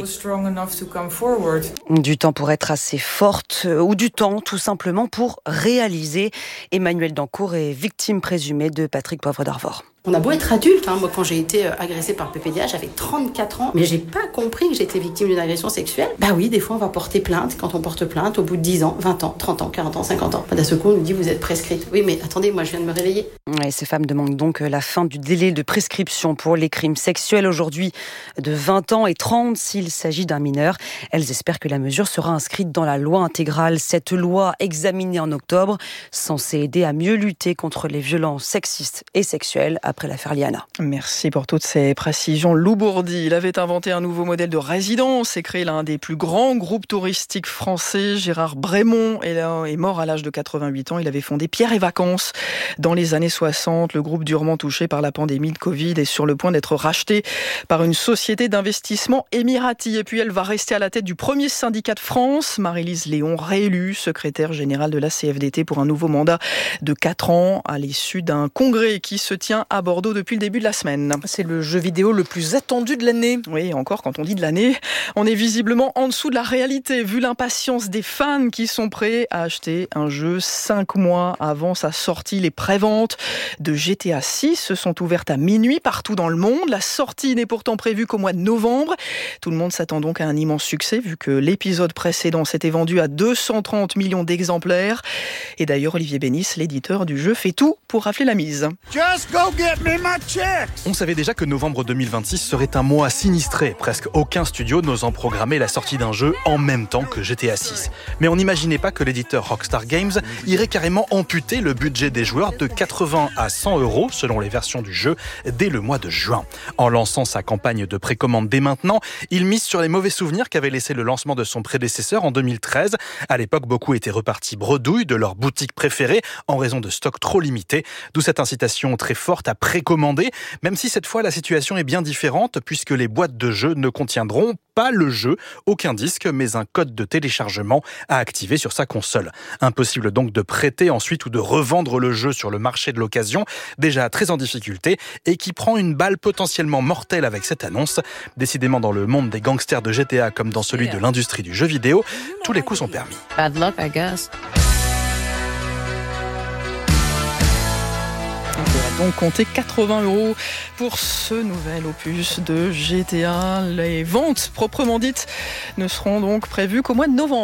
Du temps pour être assez forte, ou du temps tout simplement pour réaliser. Emmanuel Dancourt est victime présumée de Patrick Poivre d'Arvor. On a beau être adulte, hein. Moi quand j'ai été agressée par le P P D A, j'avais trente-quatre ans, mais j'ai pas compris que j'étais victime d'une agression sexuelle. Bah oui, des fois on va porter plainte, quand on porte plainte, au bout de dix ans, vingt ans, trente ans, quarante ans, cinquante ans, d'un seul coup on nous dit vous êtes prescrite. Oui mais attendez, moi je viens de me réveiller. Et ces femmes demandent donc la fin du délai de prescription pour les crimes sexuels, aujourd'hui de vingt ans et trente s'il s'agit d'un mineur. Elles espèrent que la mesure sera inscrite dans la loi intégrale. Cette loi examinée en octobre, censée aider à mieux lutter contre les violences sexistes et sexuelles après l'affaire Liana. Merci pour toutes ces précisions. Lou Bourdi, il avait inventé un nouveau modèle de résidence et créé l'un des plus grands groupes touristiques français. Gérard Brémond est mort à l'âge de quatre-vingt-huit ans. Il avait fondé Pierre et Vacances dans les années soixante. Le groupe durement touché par la pandémie de Covid est sur le point d'être racheté par une société d'investissement émirati. Et puis elle va rester à la tête du premier syndicat de France. Marie-Lise Léon, réélue secrétaire générale de la C F D T pour un nouveau mandat de quatre ans à l'issue d'un congrès qui se tient à Bordeaux depuis le début de la semaine. C'est le jeu vidéo le plus attendu de l'année. Oui, encore quand on dit de l'année, on est visiblement en dessous de la réalité, vu l'impatience des fans qui sont prêts à acheter un jeu cinq mois avant sa sortie. Les préventes de G T A six se sont ouvertes à minuit partout dans le monde. La sortie n'est pourtant prévue qu'au mois de novembre. Tout le monde s'attend donc à un immense succès, vu que l'épisode précédent s'était vendu à deux cent trente millions d'exemplaires. Et d'ailleurs, Olivier Bénis, l'éditeur du jeu, fait tout pour rafler la mise. Just go get me my checks. On savait déjà que novembre deux mille vingt-six serait un mois sinistré. Presque aucun studio n'osant programmer la sortie d'un jeu en même temps que G T A six. Mais on n'imaginait pas que l'éditeur Rockstar Games irait carrément amputer le budget des joueurs de quatre-vingts à cent euros selon les versions du jeu dès le mois de juin. En lançant sa campagne de précommande dès maintenant, il mise sur les mauvais souvenirs qu'avait laissé le lancement de son prédécesseur en deux mille treize. À l'époque, beaucoup étaient repartis bredouilles de leur boutique préférée en raison de stocks trop limités, d'où cette incitation très forte à précommander, même si cette fois la situation est bien différente puisque les boîtes de jeux ne contiendront pas le jeu, aucun disque, mais un code de téléchargement à activer sur sa console. Impossible donc de prêter ensuite ou de revendre le jeu sur le marché de l'occasion, déjà très en difficulté et qui prend une balle potentiellement mortelle avec cette annonce. Décidément, dans le monde des gangsters de G T A comme dans celui de l'industrie du jeu vidéo, tous les coups sont permis. Bad luck, I guess. On va donc compter quatre-vingts euros pour ce nouvel opus de G T A. Les ventes proprement dites ne seront donc prévues qu'au mois de novembre.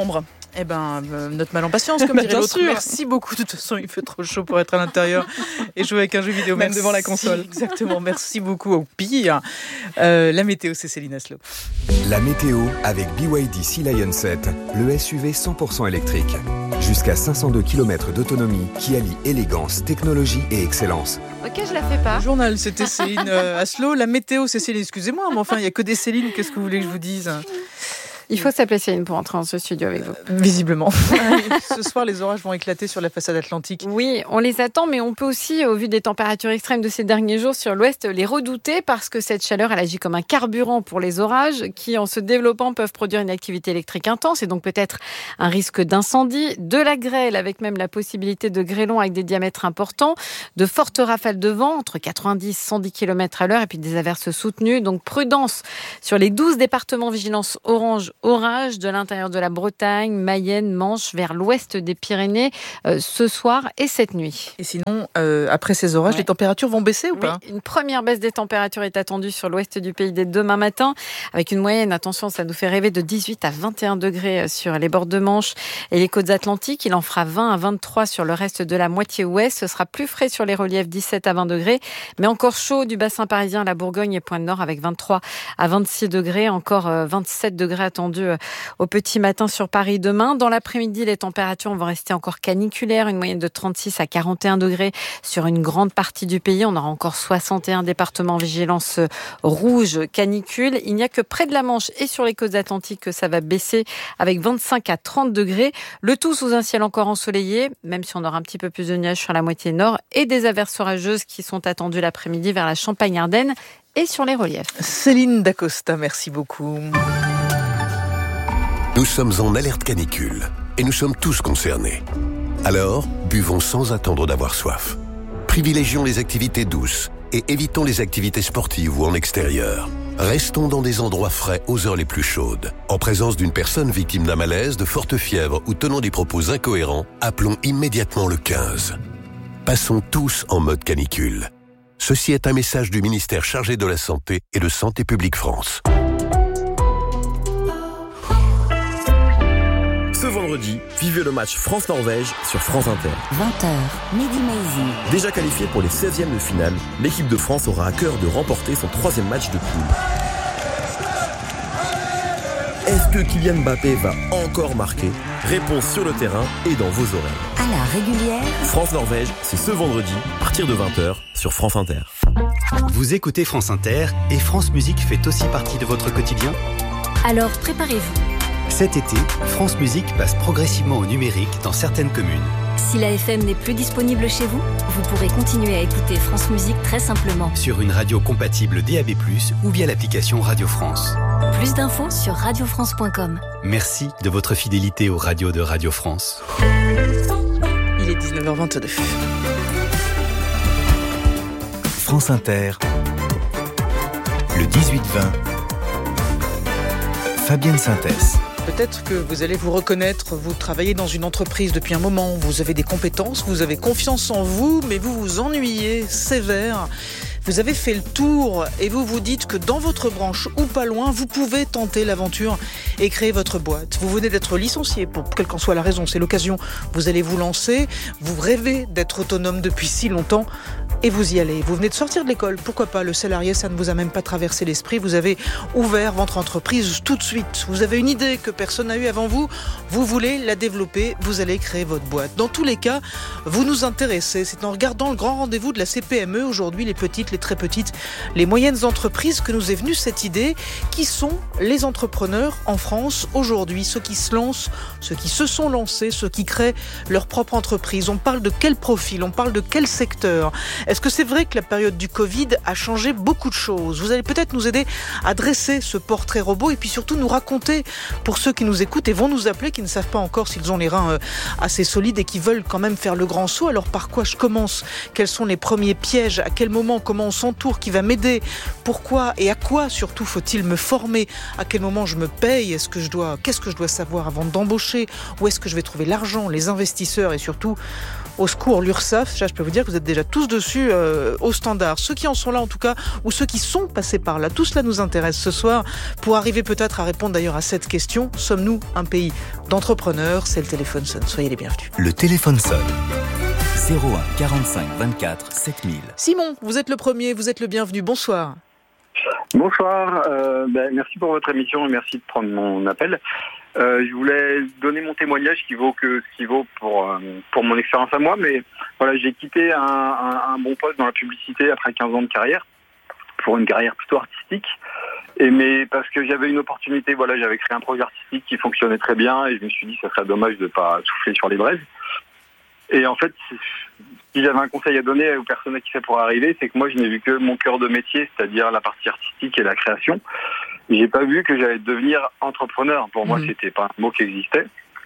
Eh ben, euh, note mal en patience, comme dirait l'autre. Merci beaucoup. De toute façon, il fait trop chaud pour être à l'intérieur et jouer avec un jeu vidéo. Même Merci. devant la console. Exactement. Merci beaucoup. Au pire. Euh, la météo, c'est Céline Aslo. La météo avec B Y D Sea Lion sept, le S U V cent pour cent électrique. Jusqu'à cinq cent deux kilomètres d'autonomie qui allie élégance, technologie et excellence. Ok, je la fais pas. Le journal, c'était Céline euh, Aslo. La météo, c'est Céline. Excusez-moi, mais enfin, il n'y a que des Céline. Qu'est-ce que vous voulez que je vous dise ? Il faut s'appeler Céline pour entrer dans ce studio avec vous. Euh, visiblement. Ce soir, les orages vont éclater sur la façade atlantique. Oui, on les attend, mais on peut aussi, au vu des températures extrêmes de ces derniers jours sur l'ouest, les redouter parce que cette chaleur, elle agit comme un carburant pour les orages qui, en se développant, peuvent produire une activité électrique intense et donc peut-être un risque d'incendie, de la grêle avec même la possibilité de grêlons avec des diamètres importants, de fortes rafales de vent entre quatre-vingt-dix et cent dix kilomètres à l'heure et puis des averses soutenues. Donc prudence sur les douze départements vigilance orange orage de l'intérieur de la Bretagne, Mayenne, Manche, vers l'ouest des Pyrénées euh, ce soir et cette nuit. Et sinon, euh, après ces orages, ouais. les températures vont baisser ou oui, pas ? Une première baisse des températures est attendue sur l'ouest du pays dès demain matin, avec une moyenne, attention, ça nous fait rêver, de dix-huit à vingt et un degrés sur les bords de Manche et les côtes atlantiques. Il en fera vingt à vingt-trois sur le reste de la moitié ouest. Ce sera plus frais sur les reliefs, dix-sept à vingt degrés, mais encore chaud du bassin parisien, la Bourgogne et Pointe-Nord avec vingt-trois à vingt-six degrés, encore vingt-sept degrés attendus au petit matin sur Paris demain. Dans l'après-midi, les températures vont rester encore caniculaires, une moyenne de trente-six à quarante et un degrés sur une grande partie du pays. On aura encore soixante et un départements en vigilance rouge canicule. Il n'y a que près de la Manche et sur les côtes atlantiques que ça va baisser avec vingt-cinq à trente degrés. Le tout sous un ciel encore ensoleillé, même si on aura un petit peu plus de nuages sur la moitié nord et des averses orageuses qui sont attendues l'après-midi vers la Champagne-Ardenne et sur les reliefs. Céline Dacosta, merci beaucoup. Nous sommes en alerte canicule et nous sommes tous concernés. Alors, buvons sans attendre d'avoir soif. Privilégions les activités douces et évitons les activités sportives ou en extérieur. Restons dans des endroits frais aux heures les plus chaudes. En présence d'une personne victime d'un malaise, de forte fièvre ou tenant des propos incohérents, appelons immédiatement le quinze. Passons tous en mode canicule. Ceci est un message du ministère chargé de la Santé et de Santé publique France. Ce vendredi, vivez le match France-Norvège sur France Inter. vingt heures, Mehdi Maizi. Déjà qualifiée pour les seizièmes de finale, l'équipe de France aura à cœur de remporter son troisième match de poule. Est-ce que Kylian Mbappé va encore marquer ? Réponse sur le terrain et dans vos oreilles. À la régulière. France-Norvège, c'est ce vendredi, à partir de vingt heures, sur France Inter. Vous écoutez France Inter et France Musique fait aussi partie de votre quotidien ? Alors préparez-vous. Cet été, France Musique passe progressivement au numérique dans certaines communes. Si la F M n'est plus disponible chez vous, vous pourrez continuer à écouter France Musique très simplement. Sur une radio compatible D A B plus, ou via l'application Radio France. Plus d'infos sur radio france point com. Merci de votre fidélité aux radios de Radio France. Il est dix-neuf heures vingt-deux. France Inter, le dix-huit vingt, Fabienne Synthèse. Peut-être que vous allez vous reconnaître, vous travaillez dans une entreprise depuis un moment, vous avez des compétences, vous avez confiance en vous, mais vous vous ennuyez sévère. Vous avez fait le tour et vous vous dites que dans votre branche ou pas loin, vous pouvez tenter l'aventure et créer votre boîte. Vous venez d'être licencié, pour quelle qu'en soit la raison, c'est l'occasion. Vous allez vous lancer, vous rêvez d'être autonome depuis si longtemps et vous y allez. Vous venez de sortir de l'école, pourquoi pas, le salarié, ça ne vous a même pas traversé l'esprit. Vous avez ouvert votre entreprise tout de suite. Vous avez une idée que personne n'a eue avant vous, vous voulez la développer, vous allez créer votre boîte. Dans tous les cas, vous nous intéressez. C'est en regardant le grand rendez-vous de la C P M E aujourd'hui, les petites, les très petites, les moyennes entreprises, que nous est venue cette idée. Qui sont les entrepreneurs en France aujourd'hui, ceux qui se lancent, ceux qui se sont lancés, ceux qui créent leur propre entreprise? On parle de quel profil? On parle de quel secteur? Est-ce que c'est vrai que la période du Covid a changé beaucoup de choses? Vous allez peut-être nous aider à dresser ce portrait robot et puis surtout nous raconter, pour ceux qui nous écoutent et vont nous appeler, qui ne savent pas encore s'ils ont les reins assez solides et qui veulent quand même faire le grand saut. Alors par quoi je commence? Quels sont les premiers pièges? À quel moment? Comment on s'entoure? Qui va m'aider? Pourquoi et à quoi surtout faut-il me former? À quel moment je me paye? Est-ce que je dois, qu'est-ce que je dois savoir avant d'embaucher? Où est-ce que je vais trouver l'argent, les investisseurs et surtout au secours, l'URSSAF. Je peux vous dire que vous êtes déjà tous dessus euh, au standard. Ceux qui en sont là en tout cas, ou ceux qui sont passés par là, tout cela nous intéresse ce soir pour arriver peut-être à répondre d'ailleurs à cette question. Sommes-nous un pays d'entrepreneurs? C'est le téléphone sonne. Soyez les bienvenus. Le téléphone sonne. zéro un quarante-cinq vingt-quatre sept mille. Simon, vous êtes le premier, vous êtes le bienvenu. Bonsoir. Bonsoir, euh, ben, merci pour votre émission et merci de prendre mon appel. Euh, je voulais donner mon témoignage qui vaut que ce qui vaut pour euh, pour mon expérience à moi, mais voilà, j'ai quitté un, un, un bon poste dans la publicité après quinze ans de carrière pour une carrière plutôt artistique. Et mais parce que j'avais une opportunité, voilà, j'avais créé un projet artistique qui fonctionnait très bien et je me suis dit que ça serait dommage de pas souffler sur les braises. Et en fait, si j'avais un conseil à donner aux personnes à qui ça pourrait arriver, c'est que moi, je n'ai vu que mon cœur de métier, c'est-à-dire la partie artistique et la création. J'ai pas vu que j'allais devenir entrepreneur. Pour mmh. moi, c'était pas un mot qui existait.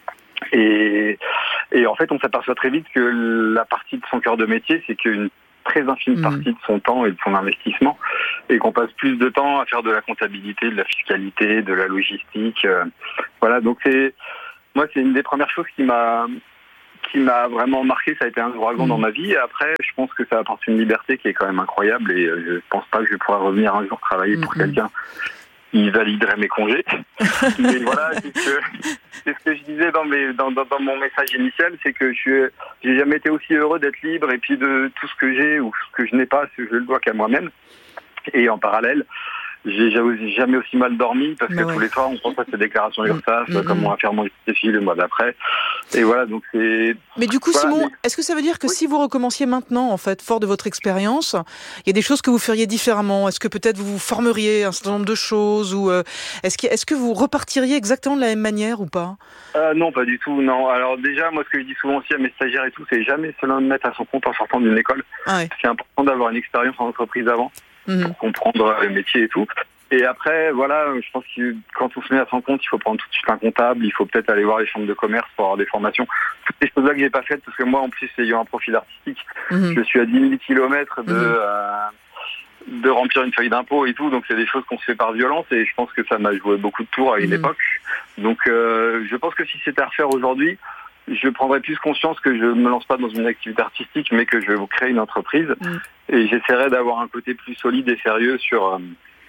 Et, et en fait, on s'aperçoit très vite que la partie de son cœur de métier, c'est qu'une très infime mmh. partie de son temps et de son investissement, et qu'on passe plus de temps à faire de la comptabilité, de la fiscalité, de la logistique. Euh, voilà, donc c'est moi, c'est une des premières choses qui m'a qui m'a vraiment marqué, ça a été un ouragan mmh. dans ma vie. Et après, je pense que ça apporte une liberté qui est quand même incroyable et je pense pas que je pourrais revenir un jour travailler mmh. pour quelqu'un qui validerait mes congés. Mais voilà, c'est ce, que, c'est ce que je disais dans, mes, dans, dans, dans mon message initial, c'est que je j'ai jamais été aussi heureux d'être libre et puis de tout ce que j'ai ou ce que je n'ai pas, je le dois qu'à moi-même. Et en parallèle, j'ai jamais aussi mal dormi parce que bah ouais. tous les soirs on pense à ces déclarations URSSAF, mmh, comme mmh. on va faire mon justifié le mois d'après. Et voilà, donc c'est... Mais du coup, voilà, Simon, mais... est-ce que ça veut dire que oui. si vous recommenciez maintenant, en fait, fort de votre expérience, il y a des choses que vous feriez différemment? Est-ce que peut-être vous formeriez un certain nombre de choses ou euh, est-ce que, est-ce que vous repartiriez exactement de la même manière ou pas? euh, Non, pas du tout, non. Alors déjà, moi, ce que je dis souvent aussi à mes stagiaires et tout, c'est jamais se le mettre à son compte en sortant d'une école. Ah ouais. C'est important d'avoir une expérience en entreprise avant. Mmh. Pour comprendre le métier et tout. Et après, voilà, je pense que quand on se met à son compte, il faut prendre tout de suite un comptable, il faut peut-être aller voir les chambres de commerce pour avoir des formations. Toutes ces choses-là que j'ai pas faites, parce que moi, en plus, ayant un profil artistique, mmh. je suis à dix mille kilomètres de, mmh. euh, de remplir une feuille d'impôt et tout, donc c'est des choses qu'on se fait par violence et je pense que ça m'a joué beaucoup de tours à une mmh. époque. Donc, euh, je pense que si c'était à refaire aujourd'hui, je prendrais plus conscience que je me lance pas dans une activité artistique, mais que je vais créer une entreprise mmh. et j'essaierai d'avoir un côté plus solide et sérieux sur euh,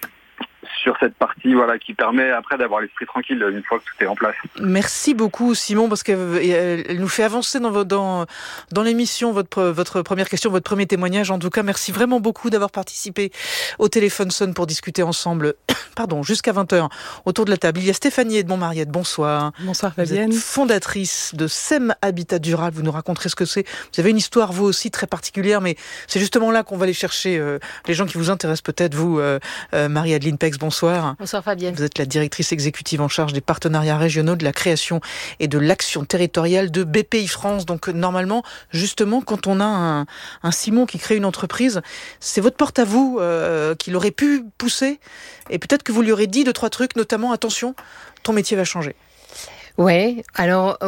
sur cette partie, voilà, qui permet après d'avoir l'esprit tranquille une fois que tout est en place. Merci beaucoup Simon, parce qu'elle nous fait avancer dans, dans, dans l'émission, votre, votre première question, votre premier témoignage. En tout cas, merci vraiment beaucoup d'avoir participé au téléphone sonne pour discuter ensemble, pardon, jusqu'à vingt heures autour de la table. Il y a Stéphanie Edmond-Mariette, bonsoir. Bonsoir Fabienne. Vous êtes fondatrice de S E M Habitat Durable, vous nous raconterez ce que c'est. Vous avez une histoire, vous aussi, très particulière, mais c'est justement là qu'on va aller chercher euh, les gens qui vous intéressent peut-être, vous, euh, euh, Marie-Adeline Pex, bonsoir. Bonsoir Fabienne. Vous êtes la directrice exécutive en charge des partenariats régionaux, de la création et de l'action territoriale de B P I France. Donc normalement, justement, quand on a un, un Simon qui crée une entreprise, c'est votre porte à vous euh, qu'il aurait pu pousser et peut-être que vous lui aurez dit deux, trois trucs, notamment, attention, ton métier va changer. Ouais, alors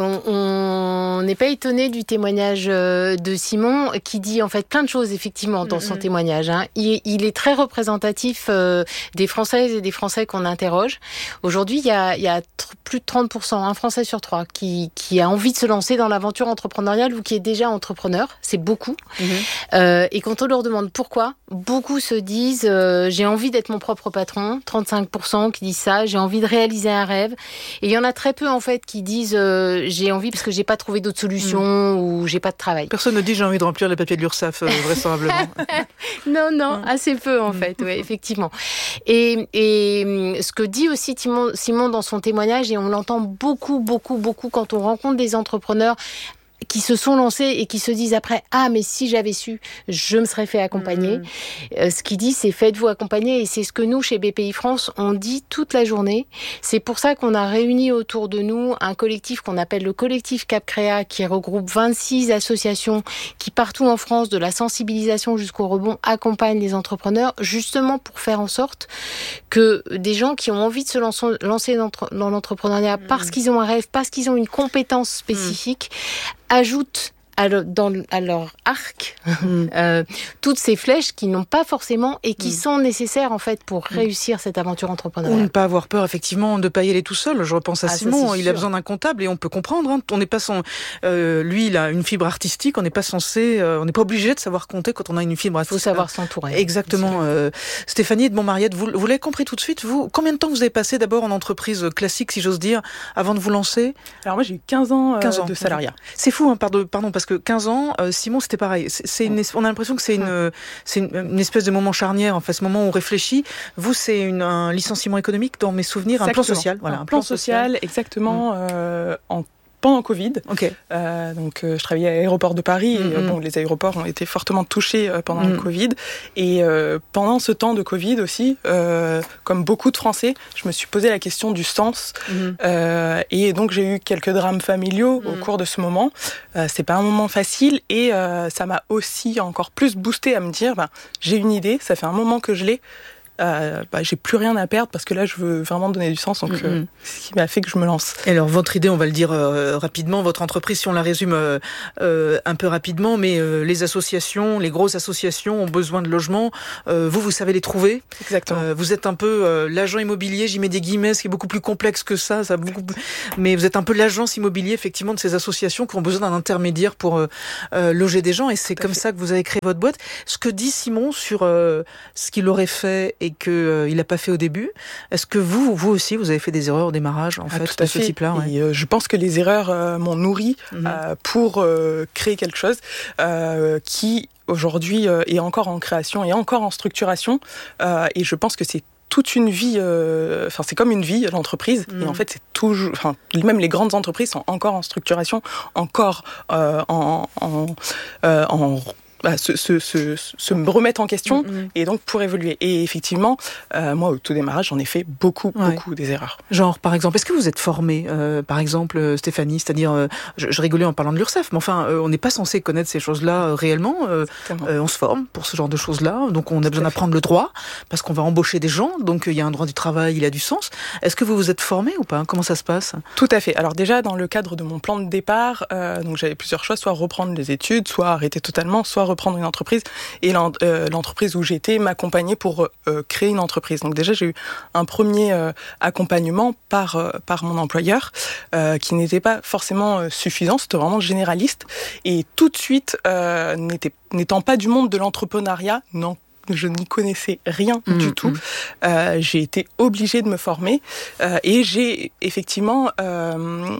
on n'est pas étonné du témoignage de Simon qui dit en fait plein de choses effectivement dans son mmh. témoignage. Hein. Il, il est très représentatif euh, des Françaises et des Français qu'on interroge. Aujourd'hui, il y a, il y a tr- plus de trente pour cent, un Français sur trois, qui, qui a envie de se lancer dans l'aventure entrepreneuriale ou qui est déjà entrepreneur. C'est beaucoup. Mmh. Euh, et quand on leur demande pourquoi, beaucoup se disent euh, j'ai envie d'être mon propre patron. trente-cinq pour cent qui disent ça. J'ai envie de réaliser un rêve. Et il y en a très peu en fait qui disent euh, j'ai envie parce que j'ai pas trouvé d'autres solutions mmh. ou j'ai pas de travail. Personne ne dit j'ai envie de remplir les papiers de l'URSSAF, euh, vraisemblablement. non, non, mmh. assez peu en fait, ouais, effectivement. Et, et ce que dit aussi Simon, Simon dans son témoignage, et on l'entend beaucoup, beaucoup, beaucoup quand on rencontre des entrepreneurs qui se sont lancés et qui se disent après « Ah, mais si j'avais su, je me serais fait accompagner. Mmh. » euh, Ce qu'il dit, c'est « Faites-vous accompagner » et c'est ce que nous, chez B P I France, on dit toute la journée. C'est pour ça qu'on a réuni autour de nous un collectif qu'on appelle le collectif Cap Créa, qui regroupe vingt-six associations qui, partout en France, de la sensibilisation jusqu'au rebond, accompagnent les entrepreneurs, justement pour faire en sorte que des gens qui ont envie de se lancer, lancer dans l'entrepreneuriat mmh. parce qu'ils ont un rêve, parce qu'ils ont une compétence spécifique, mmh. ajoutent à, le, dans, à leur arc mmh. euh, toutes ces flèches qui n'ont pas forcément et qui mmh. sont nécessaires en fait pour mmh. réussir cette aventure entrepreneuriale. Ou ne pas avoir peur effectivement de pas y aller tout seul. Je repense à ah, Simon, il sûr. a besoin d'un comptable et on peut comprendre. Hein. On n'est pas son, euh, lui, il a une fibre artistique. On n'est pas censé, euh, on n'est pas obligé de savoir compter quand on a une fibre artistique. Il faut savoir s'entourer. Exactement. Euh, Stéphanie de Montmariette, vous, vous l'avez compris tout de suite. Vous, combien de temps vous avez passé d'abord en entreprise classique, si j'ose dire, avant de vous lancer? Alors moi j'ai eu quinze ans, euh, quinze ans de salariat. C'est fou, hein, pardon, pardon, parce que quinze ans, euh, Simon, c'était pareil. C'est, c'est une, on a l'impression que c'est une, c'est une, une espèce de moment charnière, en fait, ce moment où on réfléchit. Vous, c'est une, un licenciement économique dans mes souvenirs, exactement. un plan social. Voilà, un, un plan, plan social, social, exactement, mmh. euh, en pendant Covid. Okay. Euh, donc, euh, je travaillais à l'aéroport de Paris et mm-hmm. bon, les aéroports ont été fortement touchés euh, pendant mm. le Covid. Et euh, pendant ce temps de Covid aussi, euh, comme beaucoup de Français, je me suis posé la question du sens. Mm. Euh, et donc, j'ai eu quelques drames familiaux mm. au cours de ce moment. Euh, c'est pas un moment facile et euh, ça m'a aussi encore plus boosté à me dire, bah, j'ai une idée, ça fait un moment que je l'ai. Euh, bah, j'ai plus rien à perdre parce que là je veux vraiment donner du sens, donc mm-hmm. euh, c'est ce qui m'a fait que je me lance. Et alors votre idée, on va le dire euh, rapidement, votre entreprise, si on la résume euh, euh, un peu rapidement, mais euh, les associations, les grosses associations ont besoin de logements, euh, vous, vous savez les trouver. Exactement. Euh, vous êtes un peu euh, l'agent immobilier, j'y mets des guillemets, ce qui est beaucoup plus complexe que ça, ça beaucoup plus... mais vous êtes un peu l'agence immobilier effectivement de ces associations qui ont besoin d'un intermédiaire pour euh, euh, loger des gens, et c'est comme ça que vous avez créé votre boîte. Ce que dit Simon sur euh, ce qu'il aurait fait et qu'il euh, n'a pas fait au début. Est-ce que vous, vous aussi, vous avez fait des erreurs au démarrage en ah, fait, tout de à ce fait. type-là ouais. Et euh, je pense que les erreurs euh, m'ont nourri mm-hmm. euh, pour euh, créer quelque chose euh, qui, aujourd'hui, euh, est encore en création et encore en structuration. Euh, et je pense que c'est toute une vie, enfin euh, c'est comme une vie, l'entreprise, mmh. et en fait c'est toujours, enfin même les grandes entreprises sont encore en structuration, encore euh, en, en, euh, en Bah, se, se, se, se me remettre en question mmh. et donc pour évoluer. Et effectivement, euh, moi au tout démarrage, j'en ai fait beaucoup, ouais. beaucoup des erreurs. Genre, par exemple, est-ce que vous êtes formée, euh, par exemple, Stéphanie, c'est-à-dire, euh, je, je rigolais en parlant de l'URSSAF, mais enfin, euh, on n'est pas censé connaître ces choses-là euh, réellement. Euh, euh, on se forme pour ce genre de choses-là, donc on a besoin d'apprendre le droit parce qu'on va embaucher des gens, donc il y a un droit du travail, il a du sens. Est-ce que vous vous êtes formée ou pas? Comment ça se passe? Tout à fait. Alors déjà, dans le cadre de mon plan de départ, euh, donc j'avais plusieurs choix, soit reprendre les études, soit arrêter totalement, soit reprendre une entreprise. Et l'entreprise où j'étais m'accompagnait pour euh, créer une entreprise. Donc déjà, j'ai eu un premier euh, accompagnement par, euh, par mon employeur euh, qui n'était pas forcément euh, suffisant, c'était vraiment généraliste. Et tout de suite, euh, n'était, n'étant pas du monde de l'entrepreneuriat, non, je n'y connaissais rien mmh, du tout. Mmh. Euh, j'ai été obligée de me former euh, et j'ai effectivement... Euh,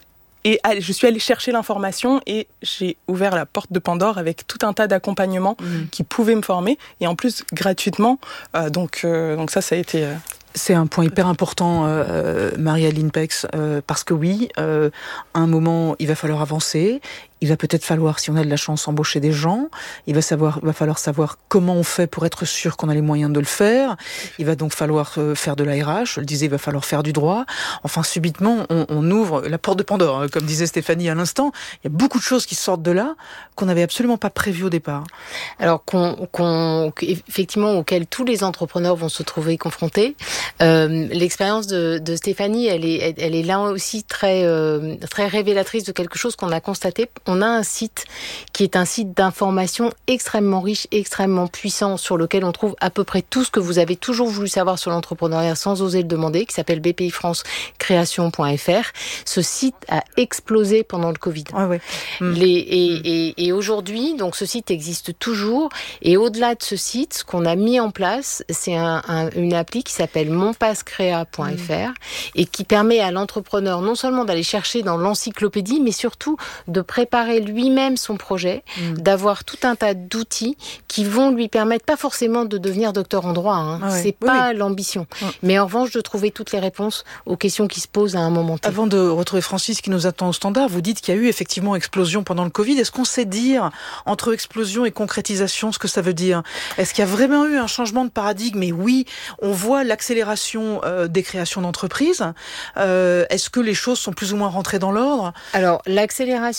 Et je suis allée chercher l'information et j'ai ouvert la porte de Pandore avec tout un tas d'accompagnements mmh. qui pouvaient me former, et en plus gratuitement. Euh, donc, euh, donc ça, ça a été... Euh... C'est un point hyper important, euh, Marie-Aline Pex, euh, parce que oui, euh, à un moment, il va falloir avancer. Il va peut-être falloir, si on a de la chance, embaucher des gens. Il va, savoir, il va falloir savoir comment on fait pour être sûr qu'on a les moyens de le faire. Il va donc falloir euh, faire de l'A R H. Je le disais, il va falloir faire du droit. Enfin, subitement, on, on ouvre la porte de Pandore. Comme disait Stéphanie à l'instant, il y a beaucoup de choses qui sortent de là qu'on n'avait absolument pas prévues au départ. Alors, qu'on, qu'on, effectivement, auquel tous les entrepreneurs vont se trouver confrontés. Euh, l'expérience de, de Stéphanie, elle est, elle est là aussi très, euh, très révélatrice de quelque chose qu'on a constaté. On a un site qui est un site d'information extrêmement riche, extrêmement puissant, sur lequel on trouve à peu près tout ce que vous avez toujours voulu savoir sur l'entrepreneuriat sans oser le demander, qui s'appelle b p i france création point f r. Ce site a explosé pendant le Covid. Ah ouais. Mmh. Les, et, et, et aujourd'hui, donc ce site existe toujours. Et au-delà de ce site, ce qu'on a mis en place, c'est un, un, une appli qui s'appelle mon passe créa point f r mmh. et qui permet à l'entrepreneur non seulement d'aller chercher dans l'encyclopédie, mais surtout de préparer lui-même son projet, mmh. d'avoir tout un tas d'outils qui vont lui permettre, pas forcément de devenir docteur en droit, hein. Ah ouais. C'est oui, pas oui. l'ambition, mmh. mais en revanche de trouver toutes les réponses aux questions qui se posent à un moment T. Avant de retrouver Francis qui nous attend au standard, vous dites qu'il y a eu effectivement explosion pendant le Covid. Est-ce qu'on sait dire, entre explosion et concrétisation, ce que ça veut dire? Est-ce qu'il y a vraiment eu un changement de paradigme? Et oui, on voit l'accélération euh, des créations d'entreprises. Euh, est-ce que les choses sont plus ou moins rentrées dans l'ordre? Alors, l'accélération, la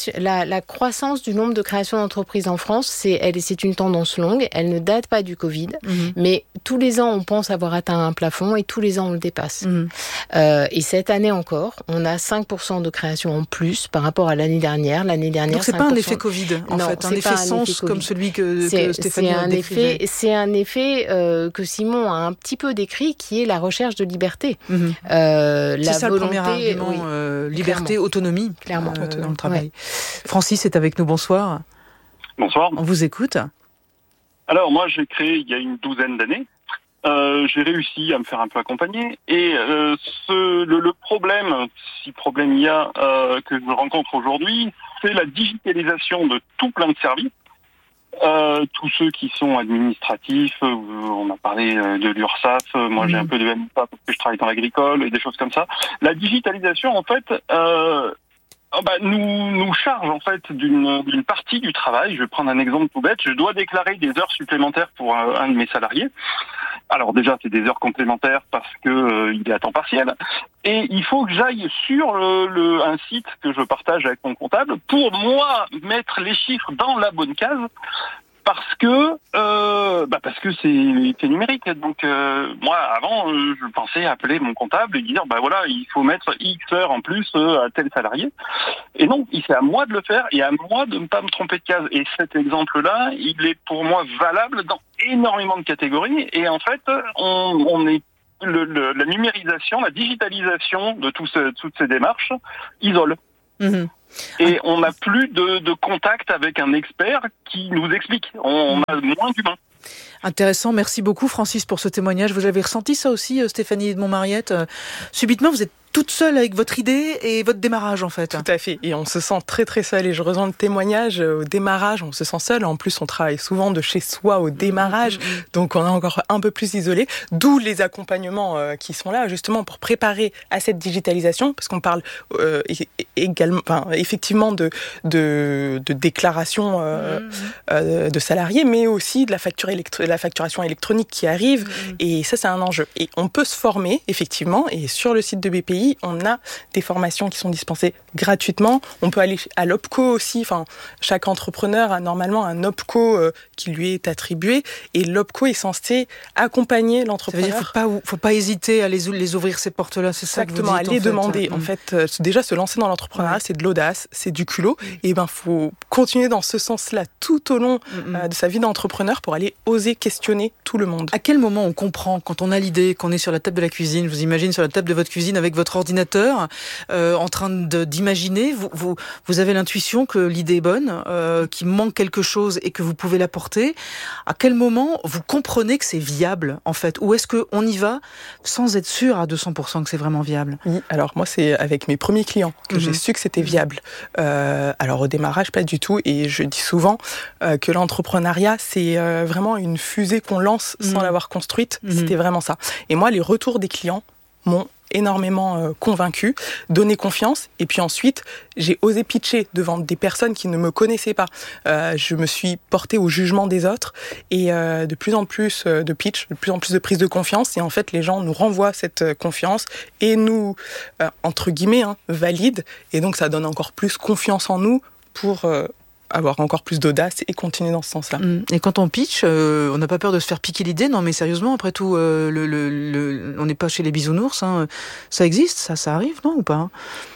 la, la croissance du nombre de créations d'entreprises en France, c'est, elle, c'est une tendance longue. Elle ne date pas du Covid, mmh. mais tous les ans, on pense avoir atteint un plafond et tous les ans, on le dépasse. Mmh. Euh, et cette année encore, on a cinq pour cent de créations en plus par rapport à l'année dernière. L'année dernière, donc c'est cinq pour cent. Pas un effet Covid, en non, fait, un effet sens effet comme celui que, c'est, que Stéphanie c'est un décrivait. effet, c'est un effet euh, que Simon a un petit peu décrit, qui est la recherche de liberté. Mmh. Euh, c'est la ça volonté, le premier argument, oui, euh, liberté, clairement. autonomie, clairement, euh, autonomie. dans le travail. Ouais. Francis est avec nous, bonsoir. Bonsoir. On vous écoute. Alors moi, j'ai créé il y a une douzaine d'années. Euh, j'ai réussi à me faire un peu accompagner et euh, ce, le, le problème, si problème il y a, euh, que je rencontre aujourd'hui, c'est la digitalisation de tout plein de services. Euh, tous ceux qui sont administratifs, euh, on a parlé euh, de l'URSSAF, euh, moi mmh. j'ai un peu de M S A parce que je travaille dans l'agricole et des choses comme ça. La digitalisation, en fait, euh, oh bah, nous nous charge en fait d'une, d'une partie du travail. Je vais prendre un exemple tout bête. Je dois déclarer des heures supplémentaires pour un, un de mes salariés. Alors déjà, c'est des heures complémentaires parce que euh, il est à temps partiel. Et il faut que j'aille sur le, le, un site que je partage avec mon comptable pour moi mettre les chiffres dans la bonne case. Parce que euh, bah parce que c'est, c'est numérique. Donc euh, moi avant euh, je pensais appeler mon comptable et dire bah voilà il faut mettre X heures en plus euh, à tel salarié. Et non, c'est à moi de le faire et à moi de ne pas me tromper de case. Et cet exemple-là, il est pour moi valable dans énormément de catégories. Et en fait, on, on est le, le, la numérisation, la digitalisation de tout ce, toutes ces démarches isole. Mmh. Et on n'a plus de, de contact avec un expert qui nous explique. On, on a moins d'humains. Intéressant, merci beaucoup Francis pour ce témoignage. Vous avez ressenti ça aussi, Stéphanie de Montmariette. Subitement, vous êtes toute seule avec votre idée et votre démarrage en fait. Tout à fait, et on se sent très très seul et je rejoins le témoignage au démarrage, on se sent seul. En plus on travaille souvent de chez soi au démarrage, mmh. donc on est encore un peu plus isolé, d'où les accompagnements euh, qui sont là justement pour préparer à cette digitalisation, parce qu'on parle euh, également, enfin, effectivement de, de, de déclaration euh, mmh. euh, de salariés, mais aussi de la, facture électro- de la facturation électronique qui arrive, mmh. et ça c'est un enjeu. Et on peut se former effectivement, et sur le site de B P I, on a des formations qui sont dispensées gratuitement. On peut aller à l'OPCO aussi. Enfin, chaque entrepreneur a normalement un OPCO euh, qui lui est attribué. Et l'OPCO est censé accompagner l'entrepreneur. Ça veut dire qu'il ne faut, faut pas hésiter à les, les ouvrir, ces portes-là. C'est ça Exactement, que vous dites, à les en fait. demander. En fait, euh, déjà, se lancer dans l'entrepreneuriat, ouais. c'est de l'audace, c'est du culot. Mmh. Et ben, faut continuer dans ce sens-là tout au long mmh. euh, de sa vie d'entrepreneur pour aller oser questionner tout le monde. À quel moment on comprend, quand on a l'idée, qu'on est sur la table de la cuisine, je vous imagine sur la table de votre cuisine avec votre ordinateur, euh, en train de, d'imaginer, vous, vous, vous avez l'intuition que l'idée est bonne, euh, qu'il manque quelque chose et que vous pouvez l'apporter. À quel moment vous comprenez que c'est viable, en fait? Ou est-ce qu'on y va sans être sûr à deux cents pour cent que c'est vraiment viable? Oui, alors moi, c'est avec mes premiers clients que mmh. j'ai su que c'était viable. Euh, alors au démarrage, pas du tout. Et je dis souvent euh, que l'entrepreneuriat, c'est euh, vraiment une fusée qu'on lance sans mmh. l'avoir construite. Mmh. C'était vraiment ça. Et moi, les retours des clients m'ont énormément euh, convaincu, donné confiance, et puis ensuite j'ai osé pitcher devant des personnes qui ne me connaissaient pas. Euh, je me suis portée au jugement des autres et euh, de plus en plus euh, de pitch, de plus en plus de prise de confiance, et en fait les gens nous renvoient cette euh, confiance et nous, euh, entre guillemets, hein, valident, et donc ça donne encore plus confiance en nous pour euh, avoir encore plus d'audace et continuer dans ce sens-là. Et quand on pitch, euh, on n'a pas peur de se faire piquer l'idée. Non, mais sérieusement, après tout, euh, le, le, le, on n'est pas chez les bisounours. Hein. Ça existe, ça, ça arrive, non, ou pas?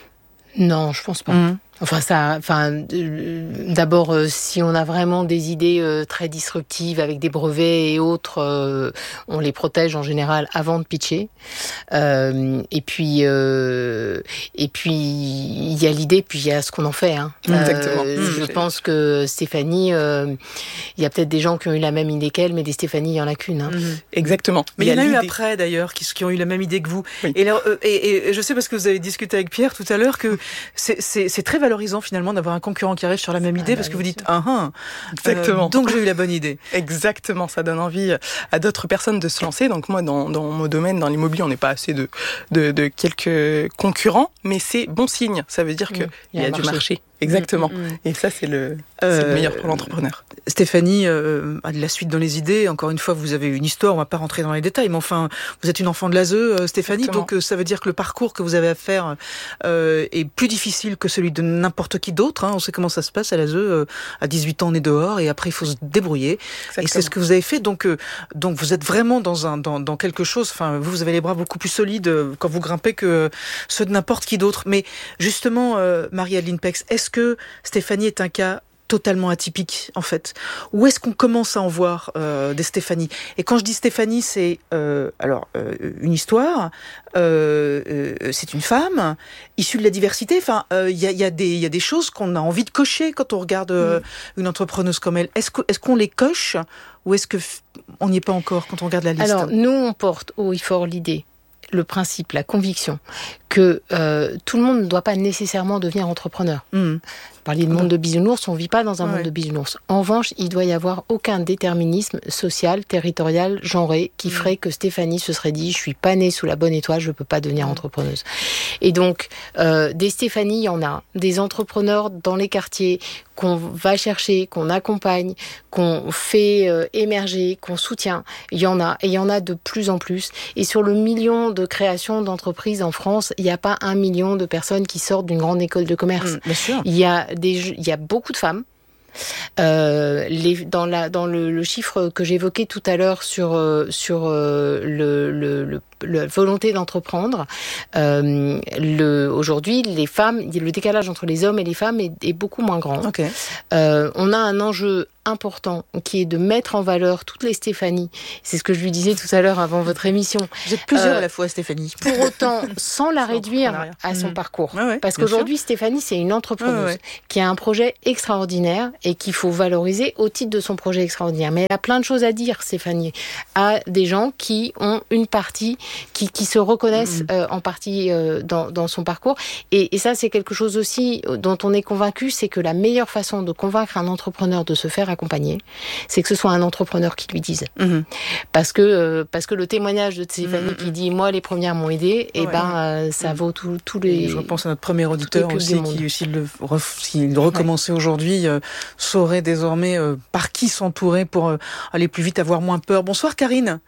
Non, je pense pas. Mmh. Enfin, ça, enfin, euh, d'abord, euh, si on a vraiment des idées euh, très disruptives avec des brevets et autres, euh, on les protège en général avant de pitcher. Euh, et puis, euh, et puis, il y a l'idée, puis il y a ce qu'on en fait. Hein. Exactement. Euh, mmh, je c'est... pense que Stéphanie, il euh, y a peut-être des gens qui ont eu la même idée qu'elle, mais des Stéphanie, il y en a qu'une. Hein. Mmh. Exactement. Mais il y, y en a eu après, d'ailleurs, qui, qui ont eu la même idée que vous. Oui. Et, alors, euh, et, et je sais parce que vous avez discuté avec Pierre tout à l'heure que c'est, c'est, c'est très valorisant finalement d'avoir un concurrent qui arrive sur la même idée, ah, parce bah, que vous dites ah ah. Exactement. Euh, donc j'ai eu la bonne idée. Exactement, ça donne envie à d'autres personnes de se lancer. Donc moi dans, dans mon domaine, dans l'immobilier, on n'est pas assez de, de de quelques concurrents, mais c'est bon signe. Ça veut dire que mmh, il y a, y a du marché. marché. Exactement. Mmh, mmh. Et ça, c'est le, euh, c'est le meilleur pour l'entrepreneur. Stéphanie euh, a de la suite dans les idées. Encore une fois, vous avez une histoire, on ne va pas rentrer dans les détails, mais enfin, vous êtes une enfant de l'A S E, Stéphanie, Exactement. donc ça veut dire que le parcours que vous avez à faire euh, est plus difficile que celui de n'importe qui d'autre. Hein. On sait comment ça se passe à l'A S E. Euh, à dix-huit ans, on est dehors et après, il faut se débrouiller. Exactement. Et c'est ce que vous avez fait. Donc, euh, donc vous êtes vraiment dans, un, dans, dans quelque chose. Enfin, vous, vous avez les bras beaucoup plus solides quand vous grimpez que ceux de n'importe qui d'autre. Mais justement, euh, Marie-Adeline Pex, est-ce que Stéphanie est un cas totalement atypique, en fait? Où est-ce qu'on commence à en voir euh, des Stéphanie? Et quand je dis Stéphanie, c'est euh, alors euh, une histoire, euh, euh, c'est une femme issue de la diversité. Enfin, il euh, y, a, y, a y a des choses qu'on a envie de cocher quand on regarde euh, mmh. une entrepreneuse comme elle. Est-ce, que, est-ce qu'on les coche ou est-ce qu'on n'y est pas encore quand on regarde la liste? Alors, nous, on porte haut et fort l'idée, le principe, la conviction que euh, tout le monde ne doit pas nécessairement devenir entrepreneur. Mmh. Parler de monde de bisounours, on ne vit pas dans un ouais. monde de bisounours. En revanche, il ne doit y avoir aucun déterminisme social, territorial, genré, qui mmh. ferait que Stéphanie se serait dit « je ne suis pas née sous la bonne étoile, je ne peux pas devenir mmh. entrepreneuse ». Et donc, euh, des Stéphanie, il y en a. Des entrepreneurs dans les quartiers qu'on va chercher, qu'on accompagne, qu'on fait euh, émerger, qu'on soutient, il y en a. Et il y en a de plus en plus. Et sur le million de créations d'entreprises en France, il n'y a pas un million de personnes qui sortent d'une grande école de commerce. Mmh, bien sûr. Il y a des, il y a beaucoup de femmes. Euh, les, dans la, dans le, le chiffre que j'évoquais tout à l'heure sur, euh, sur euh, le, le, le la volonté d'entreprendre. Euh, le, aujourd'hui, les femmes, le décalage entre les hommes et les femmes est, est beaucoup moins grand. Okay. Euh, on a un enjeu important qui est de mettre en valeur toutes les Stéphanie. C'est ce que je lui disais tout à l'heure avant votre émission. Vous êtes plusieurs euh, à la fois, Stéphanie. Pour autant, sans la réduire à son mmh. parcours. Ouais, ouais, Parce qu'aujourd'hui, sûr. Stéphanie, c'est une entrepreneuse ouais, ouais. qui a un projet extraordinaire et qu'il faut valoriser au titre de son projet extraordinaire. Mais elle a plein de choses à dire, Stéphanie, à des gens qui ont une partie Qui, qui se reconnaissent mmh. euh, en partie euh, dans, dans son parcours. Et, et ça, c'est quelque chose aussi dont on est convaincu, c'est que la meilleure façon de convaincre un entrepreneur de se faire accompagner, c'est que ce soit un entrepreneur qui lui dise. Mmh. Parce que euh, parce que le témoignage de Stéphanie mmh. qui dit « moi, les premières m'ont aidé ouais. », et ben euh, ça mmh. vaut tous tout les... Et je pense à notre premier auditeur aussi, qui, s'il le, s'il le recommençait ouais. aujourd'hui, euh, saurait désormais euh, par qui s'entourer pour euh, aller plus vite, avoir moins peur. Bonsoir, Karine.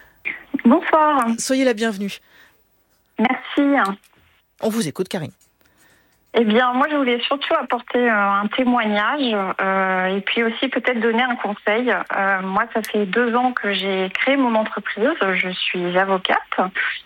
Bonsoir. Soyez la bienvenue. Merci. On vous écoute, Karine. Eh bien, moi, je voulais surtout apporter euh, un témoignage euh, et puis aussi peut-être donner un conseil. Euh, moi, ça fait deux ans que j'ai créé mon entreprise. Je suis avocate.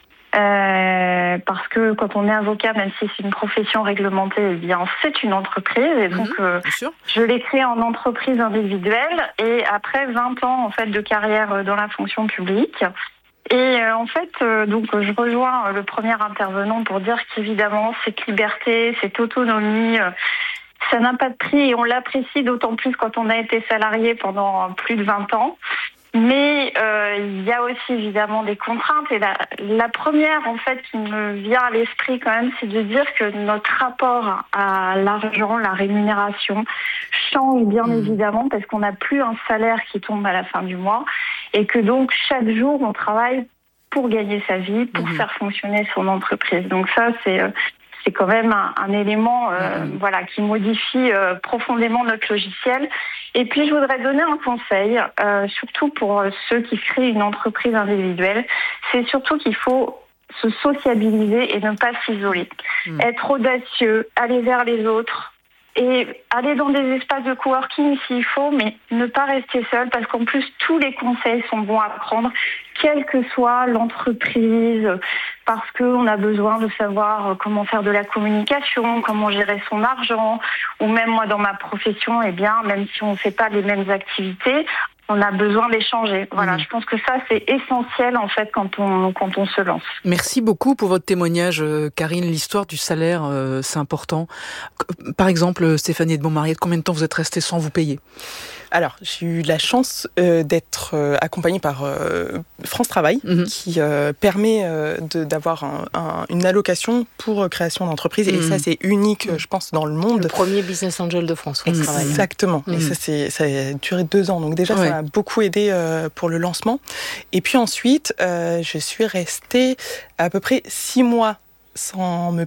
Euh, parce que quand on est avocat, même si c'est une profession réglementée, eh bien, c'est une entreprise. Et donc, mmh, euh, je l'ai créée en entreprise individuelle. Et après vingt ans, en fait, de carrière dans la fonction publique, et euh, en fait, euh, donc je rejoins le premier intervenant pour dire qu'évidemment, cette liberté, cette autonomie, euh, ça n'a pas de prix et on l'apprécie d'autant plus quand on a été salarié pendant plus de vingt ans. Mais euh, il y a aussi évidemment des contraintes. Et la, la première, en fait, qui me vient à l'esprit quand même, c'est de dire que notre rapport à l'argent, la rémunération, change bien mmh. évidemment parce qu'on n'a plus un salaire qui tombe à la fin du mois et que donc chaque jour, on travaille pour gagner sa vie, pour mmh. faire fonctionner son entreprise. Donc ça, c'est... Euh, c'est quand même un, un élément euh, mmh. voilà, qui modifie euh, profondément notre logiciel. Et puis, je voudrais donner un conseil, euh, surtout pour ceux qui créent une entreprise individuelle. C'est surtout qu'il faut se sociabiliser et ne pas s'isoler. Mmh. Être audacieux, aller vers les autres et aller dans des espaces de coworking s'il faut, mais ne pas rester seul parce qu'en plus, tous les conseils sont bons à prendre, quelle que soit l'entreprise, parce qu'on a besoin de savoir comment faire de la communication, comment gérer son argent, ou même moi dans ma profession, eh bien, même si on ne fait pas les mêmes activités, on a besoin d'échanger. Voilà, mmh. je pense que ça, c'est essentiel, en fait, quand on, quand on se lance. Merci beaucoup pour votre témoignage, Karine. L'histoire du salaire, euh, c'est important. Par exemple, Stéphanie de Montmariette, combien de temps vous êtes restée sans vous payer ? Alors, j'ai eu la chance euh, d'être euh, accompagnée par euh, France Travail, mmh. qui euh, permet euh, de, d'avoir un, un, une allocation pour euh, création d'entreprise. Mmh. Et ça, c'est unique, je pense, dans le monde. Le premier business angel de France, France Travail. Exactement. Mmh. Et ça, c'est, ça a duré deux ans. Donc déjà, ouais. ça m'a beaucoup aidé euh, pour le lancement. Et puis ensuite, euh, je suis restée à peu près six mois sans me payer,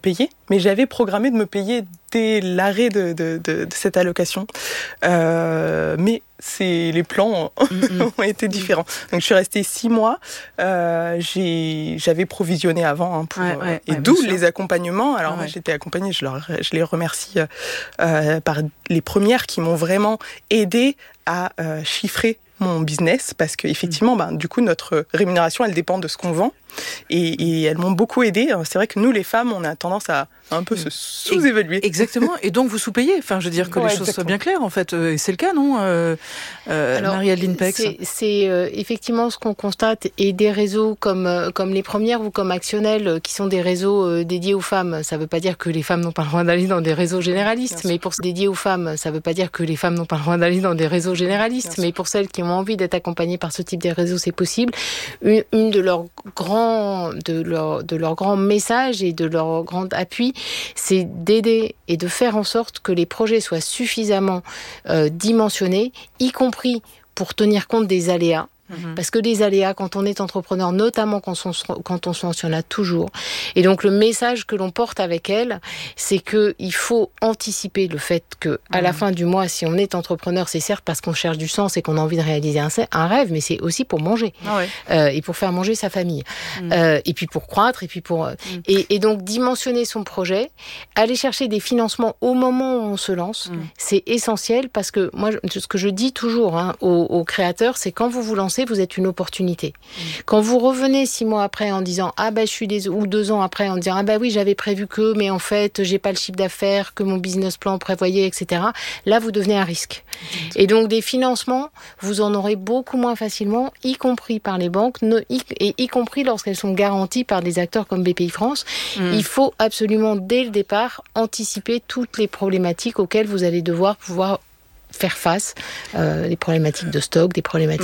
mais j'avais programmé de me payer dès l'arrêt de, de, de, de cette allocation. Euh, mais c'est, les plans mm-hmm. ont été différents. Donc je suis restée six mois. Euh, j'ai, j'avais provisionné avant hein, pour, ouais, ouais, et ouais, d'où les accompagnements. Alors ouais. moi j'étais accompagnée, je, leur, je les remercie euh, par les premières qui m'ont vraiment aidée à euh, chiffrer mon business, parce qu'effectivement, ben, du coup, notre rémunération, elle dépend de ce qu'on vend. Et, et elles m'ont beaucoup aidée. C'est vrai que nous, les femmes, on a tendance à un peu se sous-évaluer. Exactement. Et donc, vous sous-payez. Enfin, je veux dire que ouais, les choses exactement. soient bien claires, en fait. Et c'est le cas, non euh, euh, Marie-Adeline Pex. C'est, c'est euh, effectivement ce qu'on constate. Et des réseaux comme, euh, comme les premières ou comme Actionnel, euh, qui sont des réseaux euh, dédiés aux femmes. Ça ne veut pas dire que les femmes n'ont pas le droit d'aller dans des réseaux généralistes. Bien mais sûr. Pour se dédier aux femmes, ça ne veut pas dire que les femmes n'ont pas le droit d'aller dans des réseaux généralistes. Bien mais sûr. Pour celles qui ont envie d'être accompagnées par ce type de réseau, c'est possible. Une, une de leurs grands de leur, de leur grand message et de leur grand appui, c'est d'aider et de faire en sorte que les projets soient suffisamment euh, dimensionnés, y compris pour tenir compte des aléas. Mmh. Parce que les aléas, quand on est entrepreneur, notamment quand on, quand on se lance, il y en a toujours. Et donc, le message que l'on porte avec elle, c'est qu'il faut anticiper le fait que, à mmh. la fin du mois, si on est entrepreneur, c'est certes parce qu'on cherche du sens et qu'on a envie de réaliser un, un rêve, mais c'est aussi pour manger. Ah ouais. euh, et pour faire manger sa famille. Mmh. Euh, et puis pour croître, et puis pour... Mmh. Et, et donc, dimensionner son projet, aller chercher des financements au moment où on se lance, mmh. c'est essentiel parce que, moi, ce que je dis toujours hein, aux, aux créateurs, c'est quand vous vous lancez, vous êtes une opportunité. Mmh. Quand vous revenez six mois après en disant ah ben bah, je suis des ou deux ans après en disant ah ben bah, oui j'avais prévu que mais en fait j'ai pas le chiffre d'affaires que mon business plan prévoyait et cetera. Là vous devenez un risque. Mmh. Et donc des financements vous en aurez beaucoup moins facilement, y compris par les banques no, y, et y compris lorsqu'elles sont garanties par des acteurs comme B P I France. Mmh. Il faut absolument dès le départ anticiper toutes les problématiques auxquelles vous allez devoir pouvoir faire face, euh, des problématiques de stock, des problématiques